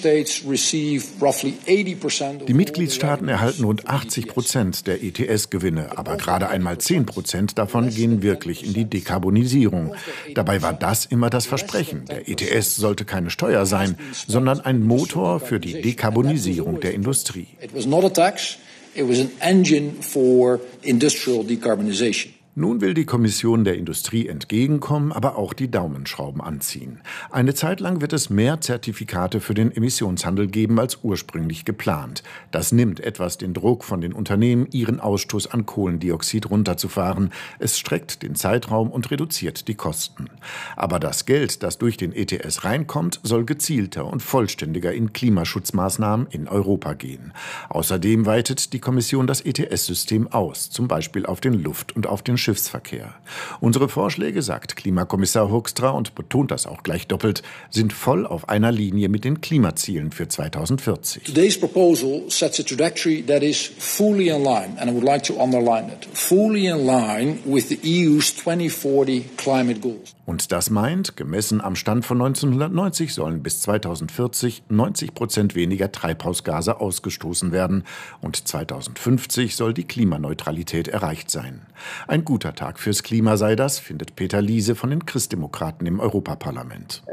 Die Mitgliedstaaten erhalten rund achtzig Prozent der E T S-Gewinne, aber gerade einmal zehn Prozent davon gehen wirklich in die Dekarbonisierung. Dabei war das immer das Versprechen. Der E T S sollte keine Steuer sein, sondern ein Motor für die Dekarbonisierung der Industrie. It was not a tax, it was an engine for industrial decarbonization. Nun will die Kommission der Industrie entgegenkommen, aber auch die Daumenschrauben anziehen. Eine Zeit lang wird es mehr Zertifikate für den Emissionshandel geben als ursprünglich geplant. Das nimmt etwas den Druck von den Unternehmen, ihren Ausstoß an Kohlendioxid runterzufahren. Es streckt den Zeitraum und reduziert die Kosten. Aber das Geld, das durch den E T S reinkommt, soll gezielter und vollständiger in Klimaschutzmaßnahmen in Europa gehen. Außerdem weitet die Kommission das E T S-System aus, zum Beispiel auf den Luft- und auf den Schiffsverkehr. Unsere Vorschläge, sagt Klimakommissar Hoekstra und betont das auch gleich doppelt, sind voll auf einer Linie mit den Klimazielen für zweitausendvierzig. Today's proposal sets a trajectory that is fully in line, and I would like to underline it, fully in line with the E U's twenty forty climate goals. Und das meint, gemessen am Stand von neunzehnhundertneunzig sollen bis zweitausendvierzig neunzig Prozent weniger Treibhausgase ausgestoßen werden und zweitausendfünfzig soll die Klimaneutralität erreicht sein. Ein guter Tag fürs Klima sei das, findet Peter Liese von den Christdemokraten im Europaparlament.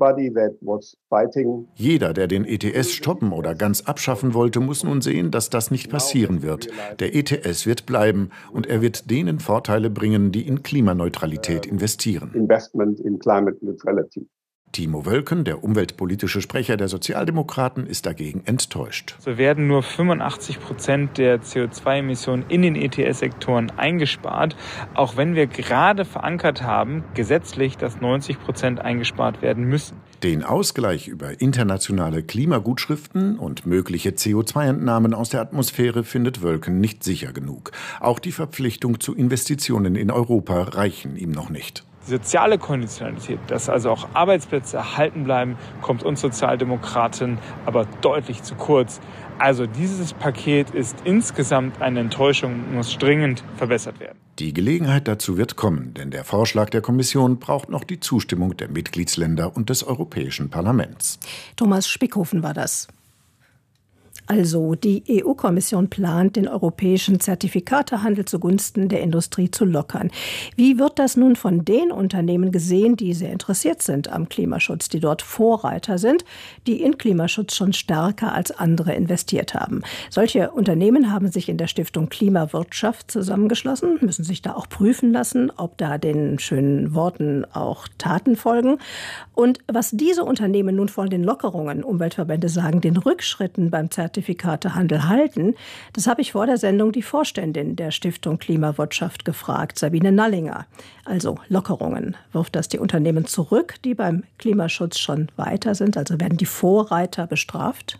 Jeder, der den E T S stoppen oder ganz abschaffen wollte, muss nun sehen, dass das nicht passieren wird. Der E T S wird bleiben und er wird denen Vorteile bringen, die in Klimaneutralität investieren. In climate neutrality. Timo Wölken, der umweltpolitische Sprecher der Sozialdemokraten, ist dagegen enttäuscht. So werden nur fünfundachtzig Prozent der C O zwei Emissionen in den E T S-Sektoren eingespart, auch wenn wir gerade verankert haben, gesetzlich, dass neunzig Prozent eingespart werden müssen. Den Ausgleich über internationale Klimagutschriften und mögliche C O zwei Entnahmen aus der Atmosphäre findet Wölken nicht sicher genug. Auch die Verpflichtung zu Investitionen in Europa reichen ihm noch nicht. Die soziale Konditionalität, dass also auch Arbeitsplätze erhalten bleiben, kommt uns Sozialdemokraten aber deutlich zu kurz. Also dieses Paket ist insgesamt eine Enttäuschung und muss dringend verbessert werden. Die Gelegenheit dazu wird kommen, denn der Vorschlag der Kommission braucht noch die Zustimmung der Mitgliedsländer und des Europäischen Parlaments. Thomas Spickhofen war das. Also die E U-Kommission plant, den europäischen Zertifikatehandel zugunsten der Industrie zu lockern. Wie wird das nun von den Unternehmen gesehen, die sehr interessiert sind am Klimaschutz, die dort Vorreiter sind, die in Klimaschutz schon stärker als andere investiert haben? Solche Unternehmen haben sich in der Stiftung Klimawirtschaft zusammengeschlossen, müssen sich da auch prüfen lassen, ob da den schönen Worten auch Taten folgen. Und was diese Unternehmen nun von den Lockerungen, Umweltverbände sagen, den Rückschritten beim Zertifikatehandel halten, das habe ich vor der Sendung die Vorständin der Stiftung Klimawirtschaft gefragt, Sabine Nallinger. Also Lockerungen. Wirft das die Unternehmen zurück, die beim Klimaschutz schon weiter sind? Also werden die Vorreiter bestraft?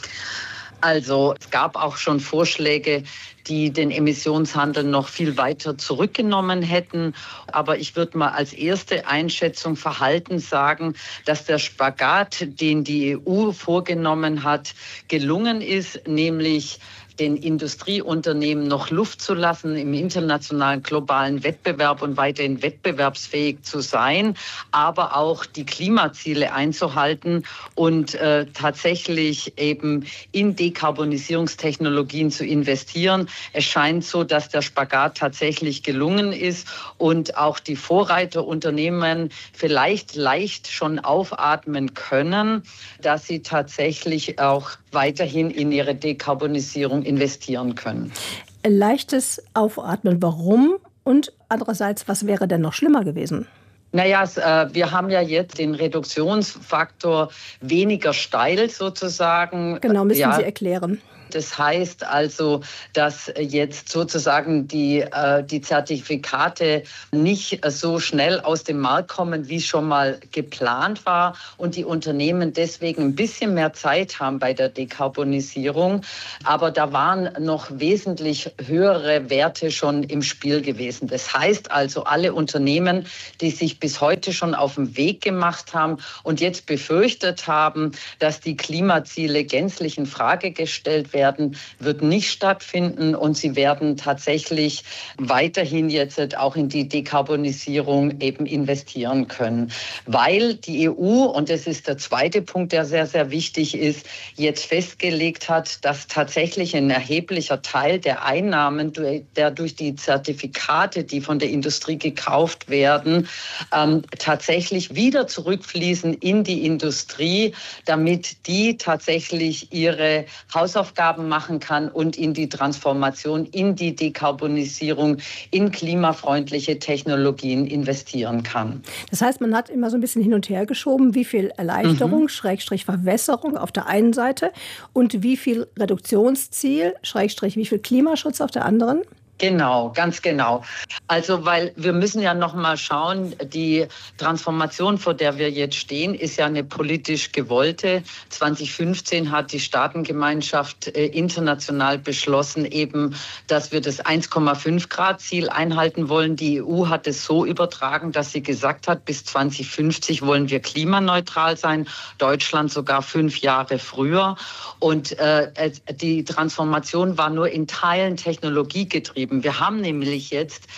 Also es gab auch schon Vorschläge, die den Emissionshandel noch viel weiter zurückgenommen hätten. Aber ich würde mal als erste Einschätzung Verhalten sagen, dass der Spagat, den die E U vorgenommen hat, gelungen ist, nämlich den Industrieunternehmen noch Luft zu lassen, im internationalen globalen Wettbewerb und weiterhin wettbewerbsfähig zu sein, aber auch die Klimaziele einzuhalten und äh, tatsächlich eben in Dekarbonisierungstechnologien zu investieren. Es scheint so, dass der Spagat tatsächlich gelungen ist und auch die Vorreiterunternehmen vielleicht leicht schon aufatmen können, dass sie tatsächlich auch weiterhin in ihre Dekarbonisierung investieren können. Leichtes Aufatmen, warum? Und andererseits, was wäre denn noch schlimmer gewesen? Naja, äh, wir haben ja jetzt den Reduktionsfaktor weniger steil sozusagen. Genau, müssen ja. Sie erklären. Das heißt also, dass jetzt sozusagen die, äh, die Zertifikate nicht so schnell aus dem Markt kommen, wie schon mal geplant war und die Unternehmen deswegen ein bisschen mehr Zeit haben bei der Dekarbonisierung. Aber da waren noch wesentlich höhere Werte schon im Spiel gewesen. Das heißt also, alle Unternehmen, die sich bis heute schon auf den Weg gemacht haben und jetzt befürchtet haben, dass die Klimaziele gänzlich in Frage gestellt werden, werden, wird nicht stattfinden und sie werden tatsächlich weiterhin jetzt auch in die Dekarbonisierung eben investieren können. Weil die E U, und das ist der zweite Punkt, der sehr, sehr wichtig ist, jetzt festgelegt hat, dass tatsächlich ein erheblicher Teil der Einnahmen, der durch die Zertifikate, die von der Industrie gekauft werden, ähm, tatsächlich wieder zurückfließen in die Industrie, damit die tatsächlich ihre Hausaufgaben machen kann und in die Transformation, in die Dekarbonisierung, in klimafreundliche Technologien investieren kann. Das heißt, man hat immer so ein bisschen hin und her geschoben, wie viel Erleichterung, mhm. Schrägstrich Verwässerung auf der einen Seite und wie viel Reduktionsziel, Schrägstrich wie viel Klimaschutz auf der anderen? Genau, ganz genau. Also, weil wir müssen ja noch mal schauen, die Transformation, vor der wir jetzt stehen, ist ja eine politisch gewollte. zwanzig fünfzehn hat die Staatengemeinschaft äh, international beschlossen, eben, dass wir das eins Komma fünf Grad Ziel einhalten wollen. Die E U hat es so übertragen, dass sie gesagt hat, bis zwanzig fünfzig wollen wir klimaneutral sein. Deutschland sogar fünf Jahre früher. Und äh, die Transformation war nur in Teilen technologiegetrieben. Wir haben nämlich jetzt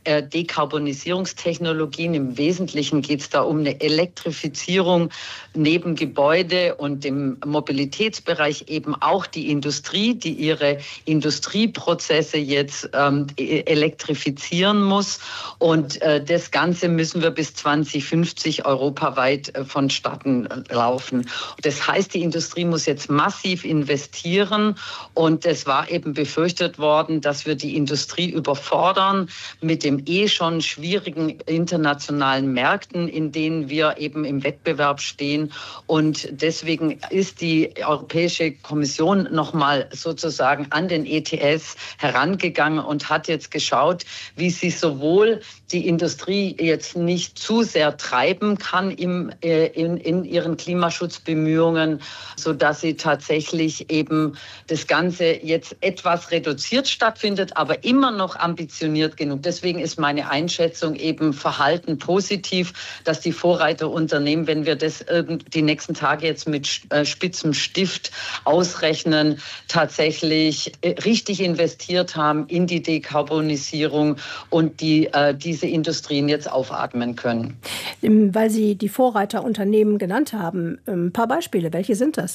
Dekarbonisierungstechnologien. Im Wesentlichen geht es da um eine Elektrifizierung neben Gebäude und dem Mobilitätsbereich eben auch die Industrie, die ihre Industrieprozesse jetzt ähm, elektrifizieren muss. Und äh, das Ganze müssen wir bis zwanzig fünfzig europaweit äh, vonstatten laufen. Das heißt, die Industrie muss jetzt massiv investieren und es war eben befürchtet worden, dass wir die Industrie überfordern mit dem eh schon schwierigen internationalen Märkten, in denen wir eben im Wettbewerb stehen. Und deswegen ist die Europäische Kommission nochmal sozusagen an den E T S herangegangen und hat jetzt geschaut, wie sie sowohl die Industrie jetzt nicht zu sehr treiben kann im, äh, in, in ihren Klimaschutzbemühungen, sodass sie tatsächlich eben das Ganze jetzt etwas reduziert stattfindet, aber immer noch ambitioniert genug. Deswegen ist meine Einschätzung eben Verhalten positiv, dass die Vorreiterunternehmen, wenn wir das die nächsten Tage jetzt mit spitzem Stift ausrechnen, tatsächlich richtig investiert haben in die Dekarbonisierung und die äh, diese Industrien jetzt aufatmen können. Weil Sie die Vorreiterunternehmen genannt haben, ein paar Beispiele, welche sind das?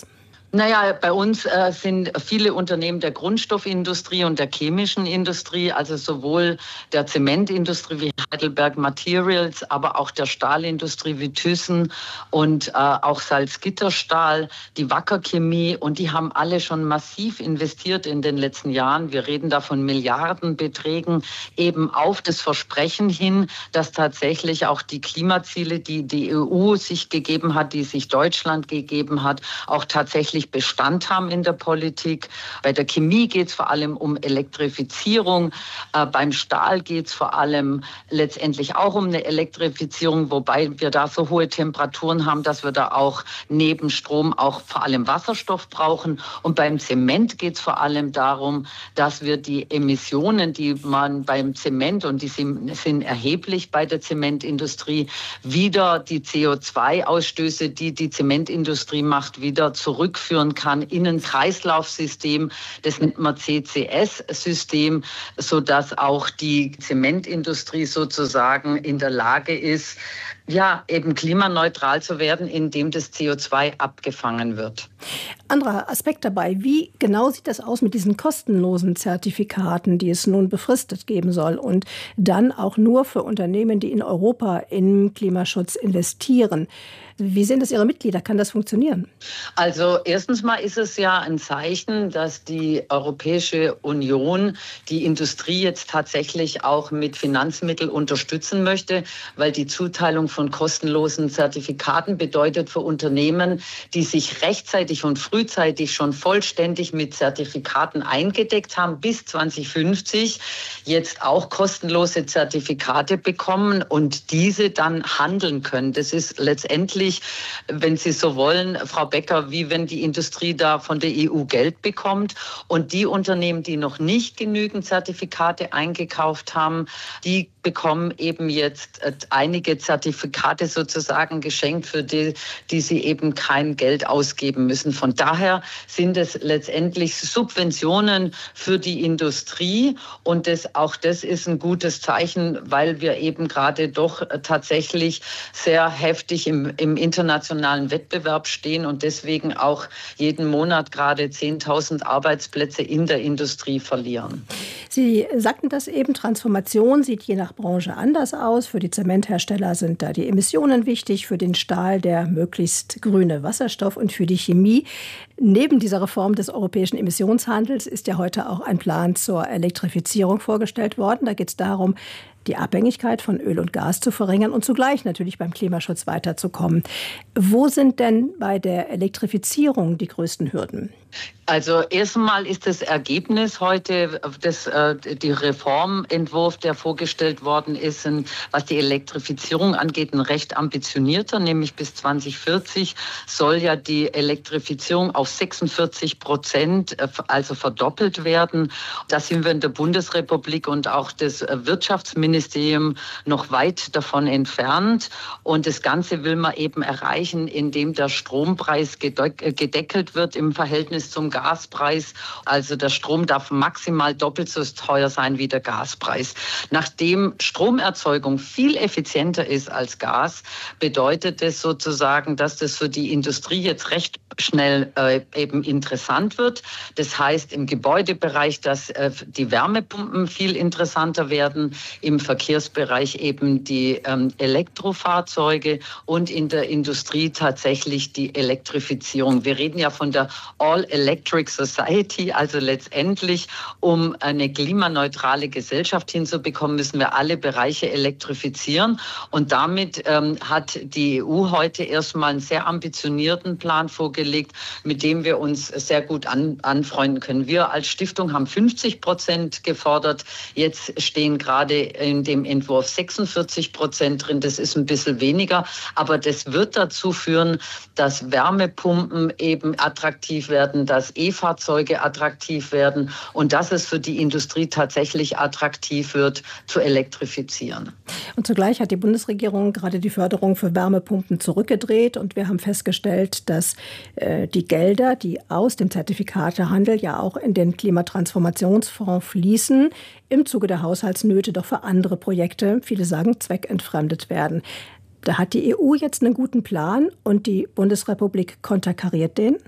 Naja, bei uns äh, sind viele Unternehmen der Grundstoffindustrie und der chemischen Industrie, also sowohl der Zementindustrie wie Heidelberg Materials, aber auch der Stahlindustrie wie Thyssen und äh, auch Salzgitterstahl, die Wacker Chemie, und die haben alle schon massiv investiert in den letzten Jahren. Wir reden da von Milliardenbeträgen eben auf das Versprechen hin, dass tatsächlich auch die Klimaziele, die die E U sich gegeben hat, die sich Deutschland gegeben hat, auch tatsächlich Bestand haben in der Politik. Bei der Chemie geht es vor allem um Elektrifizierung. Äh, beim Stahl geht es vor allem letztendlich auch um eine Elektrifizierung, wobei wir da so hohe Temperaturen haben, dass wir da auch neben Strom auch vor allem Wasserstoff brauchen. Und beim Zement geht es vor allem darum, dass wir die Emissionen, die man beim Zement, und die sind, sind erheblich bei der Zementindustrie, wieder die C O zwei Ausstöße, die die Zementindustrie macht, wieder zurückführen kann in ein Kreislaufsystem, das nennt man C C S-System, sodass auch die Zementindustrie sozusagen in der Lage ist, ja, eben klimaneutral zu werden, indem das C O zwei abgefangen wird. Anderer Aspekt dabei, wie genau sieht das aus mit diesen kostenlosen Zertifikaten, die es nun befristet geben soll und dann auch nur für Unternehmen, die in Europa in Klimaschutz investieren? Wie sehen das Ihre Mitglieder? Kann das funktionieren? Also erstens mal ist es ja ein Zeichen, dass die Europäische Union die Industrie jetzt tatsächlich auch mit Finanzmitteln unterstützen möchte, weil die Zuteilung von kostenlosen Zertifikaten bedeutet für Unternehmen, die sich rechtzeitig und frühzeitig schon vollständig mit Zertifikaten eingedeckt haben, bis zwanzig fünfzig jetzt auch kostenlose Zertifikate bekommen und diese dann handeln können. Das ist letztendlich, wenn Sie so wollen, Frau Becker, wie wenn die Industrie da von der E U Geld bekommt. Und die Unternehmen, die noch nicht genügend Zertifikate eingekauft haben, die bekommen eben jetzt einige Zertifikate sozusagen geschenkt, für die, die sie eben kein Geld ausgeben müssen. Von daher sind es letztendlich Subventionen für die Industrie. Und das, auch das ist ein gutes Zeichen, weil wir eben gerade doch tatsächlich sehr heftig im, im internationalen Wettbewerb stehen und deswegen auch jeden Monat gerade zehntausend Arbeitsplätze in der Industrie verlieren. Sie sagten das eben, Transformation sieht je nach Branche anders aus. Für die Zementhersteller sind da die Emissionen wichtig, für den Stahl der möglichst grüne Wasserstoff und für die Chemie. Neben dieser Reform des europäischen Emissionshandels ist ja heute auch ein Plan zur Elektrifizierung vorgestellt worden. Da geht es darum, die Abhängigkeit von Öl und Gas zu verringern und zugleich natürlich beim Klimaschutz weiterzukommen. Wo sind denn bei der Elektrifizierung die größten Hürden? Also erstmal ist das Ergebnis heute, das, äh, die Reformentwurf, der vorgestellt worden ist, ein, was die Elektrifizierung angeht, ein recht ambitionierter, nämlich bis zwanzig vierzig soll ja die Elektrifizierung auf sechsundvierzig Prozent, also verdoppelt werden. Da sind wir in der Bundesrepublik und auch das Wirtschaftsministerium noch weit davon entfernt. Und das Ganze will man eben erreichen, indem der Strompreis gedeckelt wird im Verhältnis zum Gaspreis. Also der Strom darf maximal doppelt so teuer sein wie der Gaspreis. Nachdem Stromerzeugung viel effizienter ist als Gas, bedeutet es sozusagen, dass das für die Industrie jetzt recht schnell äh, eben interessant wird. Das heißt im Gebäudebereich, dass äh, die Wärmepumpen viel interessanter werden, im Verkehrsbereich eben die ähm, Elektrofahrzeuge und in der Industrie tatsächlich die Elektrifizierung. Wir reden ja von der All-Electric Society, also letztendlich, um eine klimaneutrale Gesellschaft hinzubekommen, müssen wir alle Bereiche elektrifizieren. Und damit ähm, hat die E U heute erstmal einen sehr ambitionierten Plan vorgelegt, mit dem wir uns sehr gut an, anfreunden können. Wir als Stiftung haben fünfzig Prozent gefordert. Jetzt stehen gerade in dem Entwurf sechsundvierzig Prozent drin. Das ist ein bisschen weniger, aber das wird dazu führen, dass Wärmepumpen eben attraktiv werden, dass E-Fahrzeuge attraktiv werden und dass es für die Industrie tatsächlich attraktiv wird, zu elektrifizieren. Und zugleich hat die Bundesregierung gerade die Förderung für Wärmepumpen zurückgedreht und wir haben festgestellt, dass äh, die Gelder, die aus dem Zertifikatehandel ja auch in den Klimatransformationsfonds fließen, im Zuge der Haushaltsnöte doch für andere Projekte, viele sagen, zweckentfremdet werden. Da hat die E U jetzt einen guten Plan und die Bundesrepublik konterkariert den?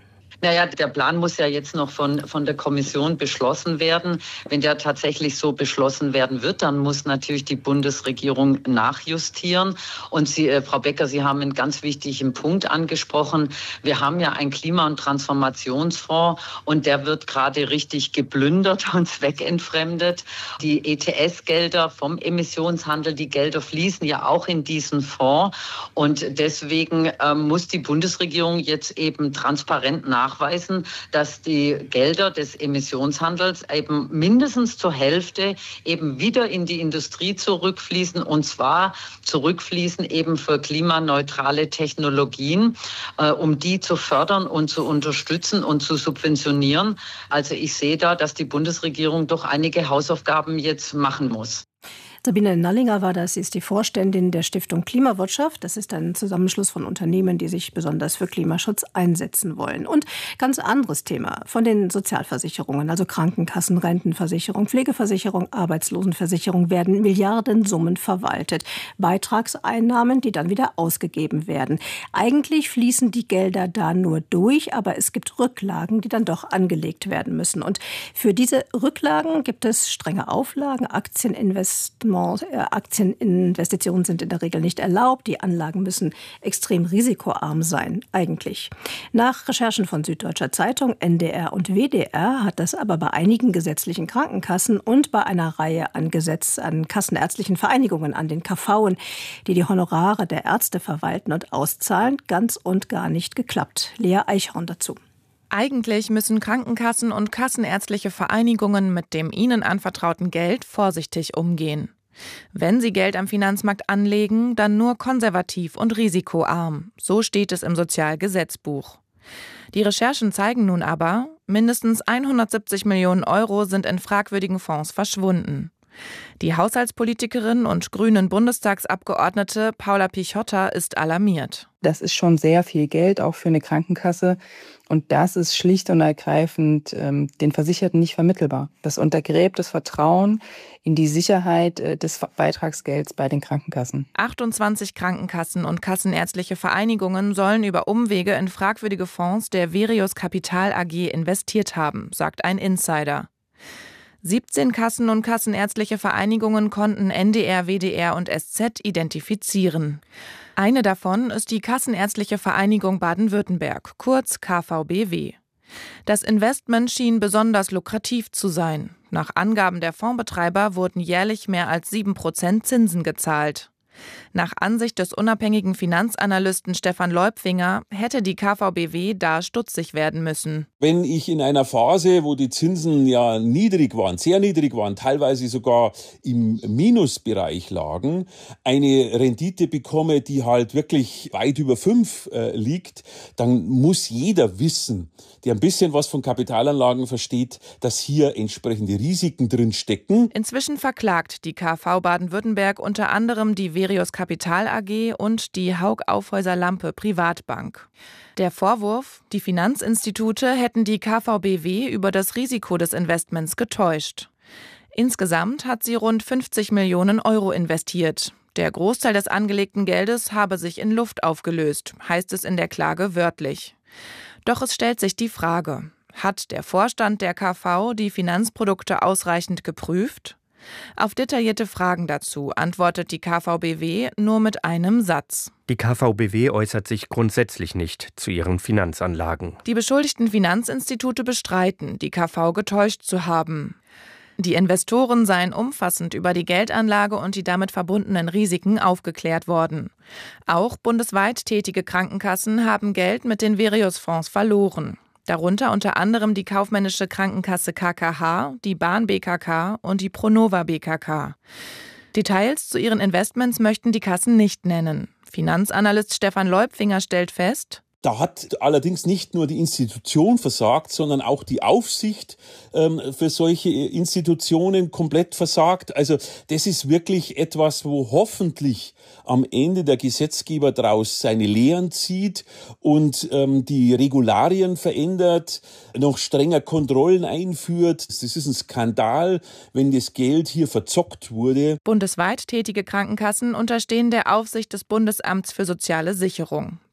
Naja, der Plan muss ja jetzt noch von, von der Kommission beschlossen werden. Wenn der tatsächlich so beschlossen werden wird, dann muss natürlich die Bundesregierung nachjustieren. Und Sie, äh, Frau Becker, Sie haben einen ganz wichtigen Punkt angesprochen. Wir haben ja einen Klima- und Transformationsfonds und der wird gerade richtig geplündert und zweckentfremdet. Die E T S-Gelder vom Emissionshandel, die Gelder fließen ja auch in diesen Fonds. Und deswegen äh, muss die Bundesregierung jetzt eben transparent nach nachweisen, dass die Gelder des Emissionshandels eben mindestens zur Hälfte eben wieder in die Industrie zurückfließen, und zwar zurückfließen eben für klimaneutrale Technologien, äh, um die zu fördern und zu unterstützen und zu subventionieren. Also ich sehe da, dass die Bundesregierung doch einige Hausaufgaben jetzt machen muss. Sabine Nallinger war das. Sie ist die Vorständin der Stiftung Klimawirtschaft. Das ist ein Zusammenschluss von Unternehmen, die sich besonders für Klimaschutz einsetzen wollen. Und ganz anderes Thema von den Sozialversicherungen, also Krankenkassen, Rentenversicherung, Pflegeversicherung, Arbeitslosenversicherung, werden Milliardensummen verwaltet. Beitragseinnahmen, die dann wieder ausgegeben werden. Eigentlich fließen die Gelder da nur durch, aber es gibt Rücklagen, die dann doch angelegt werden müssen. Und für diese Rücklagen gibt es strenge Auflagen. Aktieninvestment Aktieninvestitionen sind in der Regel nicht erlaubt. Die Anlagen müssen extrem risikoarm sein, eigentlich. Nach Recherchen von Süddeutscher Zeitung, N D R und W D R hat das aber bei einigen gesetzlichen Krankenkassen und bei einer Reihe an Gesetz, an kassenärztlichen Vereinigungen, an den K V'en, die die Honorare der Ärzte verwalten und auszahlen, ganz und gar nicht geklappt. Lea Eichhorn dazu. Eigentlich müssen Krankenkassen und kassenärztliche Vereinigungen mit dem ihnen anvertrauten Geld vorsichtig umgehen. Wenn sie Geld am Finanzmarkt anlegen, dann nur konservativ und risikoarm. So steht es im Sozialgesetzbuch. Die Recherchen zeigen nun aber, mindestens hundertsiebzig Millionen Euro sind in fragwürdigen Fonds verschwunden. Die Haushaltspolitikerin und grünen Bundestagsabgeordnete Paula Pichotta ist alarmiert. Das ist schon sehr viel Geld, auch für eine Krankenkasse. Und das ist schlicht und ergreifend ähm, den Versicherten nicht vermittelbar. Das untergräbt das Vertrauen in die Sicherheit äh, des Beitragsgelds bei den Krankenkassen. achtundzwanzig Krankenkassen und kassenärztliche Vereinigungen sollen über Umwege in fragwürdige Fonds der Verius Capital A G investiert haben, sagt ein Insider. siebzehn Kassen und kassenärztliche Vereinigungen konnten N D R, W D R und S Z identifizieren. Eine davon ist die Kassenärztliche Vereinigung Baden-Württemberg, kurz K V B W. Das Investment schien besonders lukrativ zu sein. Nach Angaben der Fondsbetreiber wurden jährlich mehr als sieben Prozent Zinsen gezahlt. Nach Ansicht des unabhängigen Finanzanalysten Stefan Leupfinger hätte die K V B W da stutzig werden müssen. Wenn ich in einer Phase, wo die Zinsen ja niedrig waren, sehr niedrig waren, teilweise sogar im Minusbereich lagen, eine Rendite bekomme, die halt wirklich weit über fünf äh, liegt, dann muss jeder wissen, der ein bisschen was von Kapitalanlagen versteht, dass hier entsprechende Risiken drin stecken. Inzwischen verklagt die K V Baden-Württemberg unter anderem die Verius Capital A G und die Haug Aufhäuser Lampe Privatbank. Der Vorwurf, die Finanzinstitute hätten die K V B W über das Risiko des Investments getäuscht. Insgesamt hat sie rund fünfzig Millionen Euro investiert. Der Großteil des angelegten Geldes habe sich in Luft aufgelöst, heißt es in der Klage wörtlich. Doch es stellt sich die Frage, hat der Vorstand der K V die Finanzprodukte ausreichend geprüft? Auf detaillierte Fragen dazu antwortet die K V B W nur mit einem Satz. Die K V B W äußert sich grundsätzlich nicht zu ihren Finanzanlagen. Die beschuldigten Finanzinstitute bestreiten, die K V getäuscht zu haben. Die Investoren seien umfassend über die Geldanlage und die damit verbundenen Risiken aufgeklärt worden. Auch bundesweit tätige Krankenkassen haben Geld mit den Verius-Fonds verloren. Darunter unter anderem die kaufmännische Krankenkasse K K H, die Bahn B K K und die Pronova B K K. Details zu ihren Investments möchten die Kassen nicht nennen. Finanzanalyst Stefan Leupfinger stellt fest: Da hat allerdings nicht nur die Institution versagt, sondern auch die Aufsicht ähm, für solche Institutionen komplett versagt. Also das ist wirklich etwas, wo hoffentlich am Ende der Gesetzgeber daraus seine Lehren zieht und ähm, die Regularien verändert, noch strenger Kontrollen einführt. Das ist ein Skandal, wenn das Geld hier verzockt wurde. Bundesweit tätige Krankenkassen unterstehen der Aufsicht des Bundesamts für soziale Sicherung.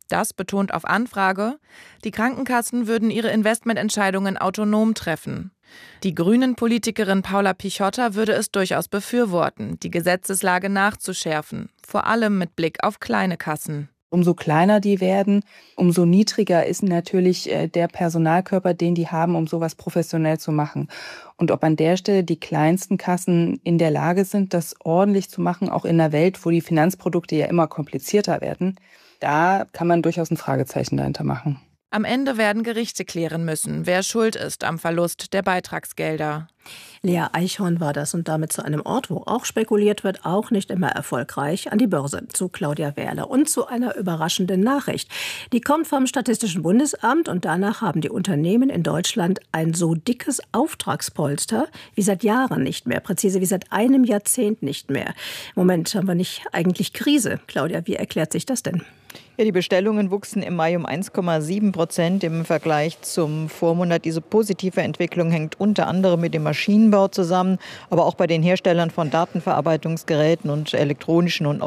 Das betont auf Anfrage, die Krankenkassen würden ihre Investmententscheidungen autonom treffen. Die Grünen-Politikerin Paula Pichotta würde es durchaus befürworten, die Gesetzeslage nachzuschärfen, vor allem mit Blick auf kleine Kassen. Umso kleiner die werden, umso niedriger ist natürlich der Personalkörper, den die haben, um sowas professionell zu machen. Und ob an der Stelle die kleinsten Kassen in der Lage sind, das ordentlich zu machen, auch in einer Welt, wo die Finanzprodukte ja immer komplizierter werden, da kann man durchaus ein Fragezeichen dahinter machen. Am Ende werden Gerichte klären müssen, wer schuld ist am Verlust der Beitragsgelder. Lea Eichhorn war das und damit zu einem Ort, wo auch spekuliert wird, auch nicht immer erfolgreich, an die Börse, zu Claudia Wehrle und zu einer überraschenden Nachricht. Die kommt vom Statistischen Bundesamt und danach haben die Unternehmen in Deutschland ein so dickes Auftragspolster wie seit Jahren nicht mehr, präzise wie seit einem Jahrzehnt nicht mehr. Moment, haben wir nicht eigentlich Krise? Claudia, wie erklärt sich das denn? Ja, die Bestellungen wuchsen im Mai um eins Komma sieben Prozent im Vergleich zum Vormonat. Diese positive Entwicklung hängt unter anderem mit dem Maschinenbau zusammen, aber auch bei den Herstellern von Datenverarbeitungsgeräten und elektronischen und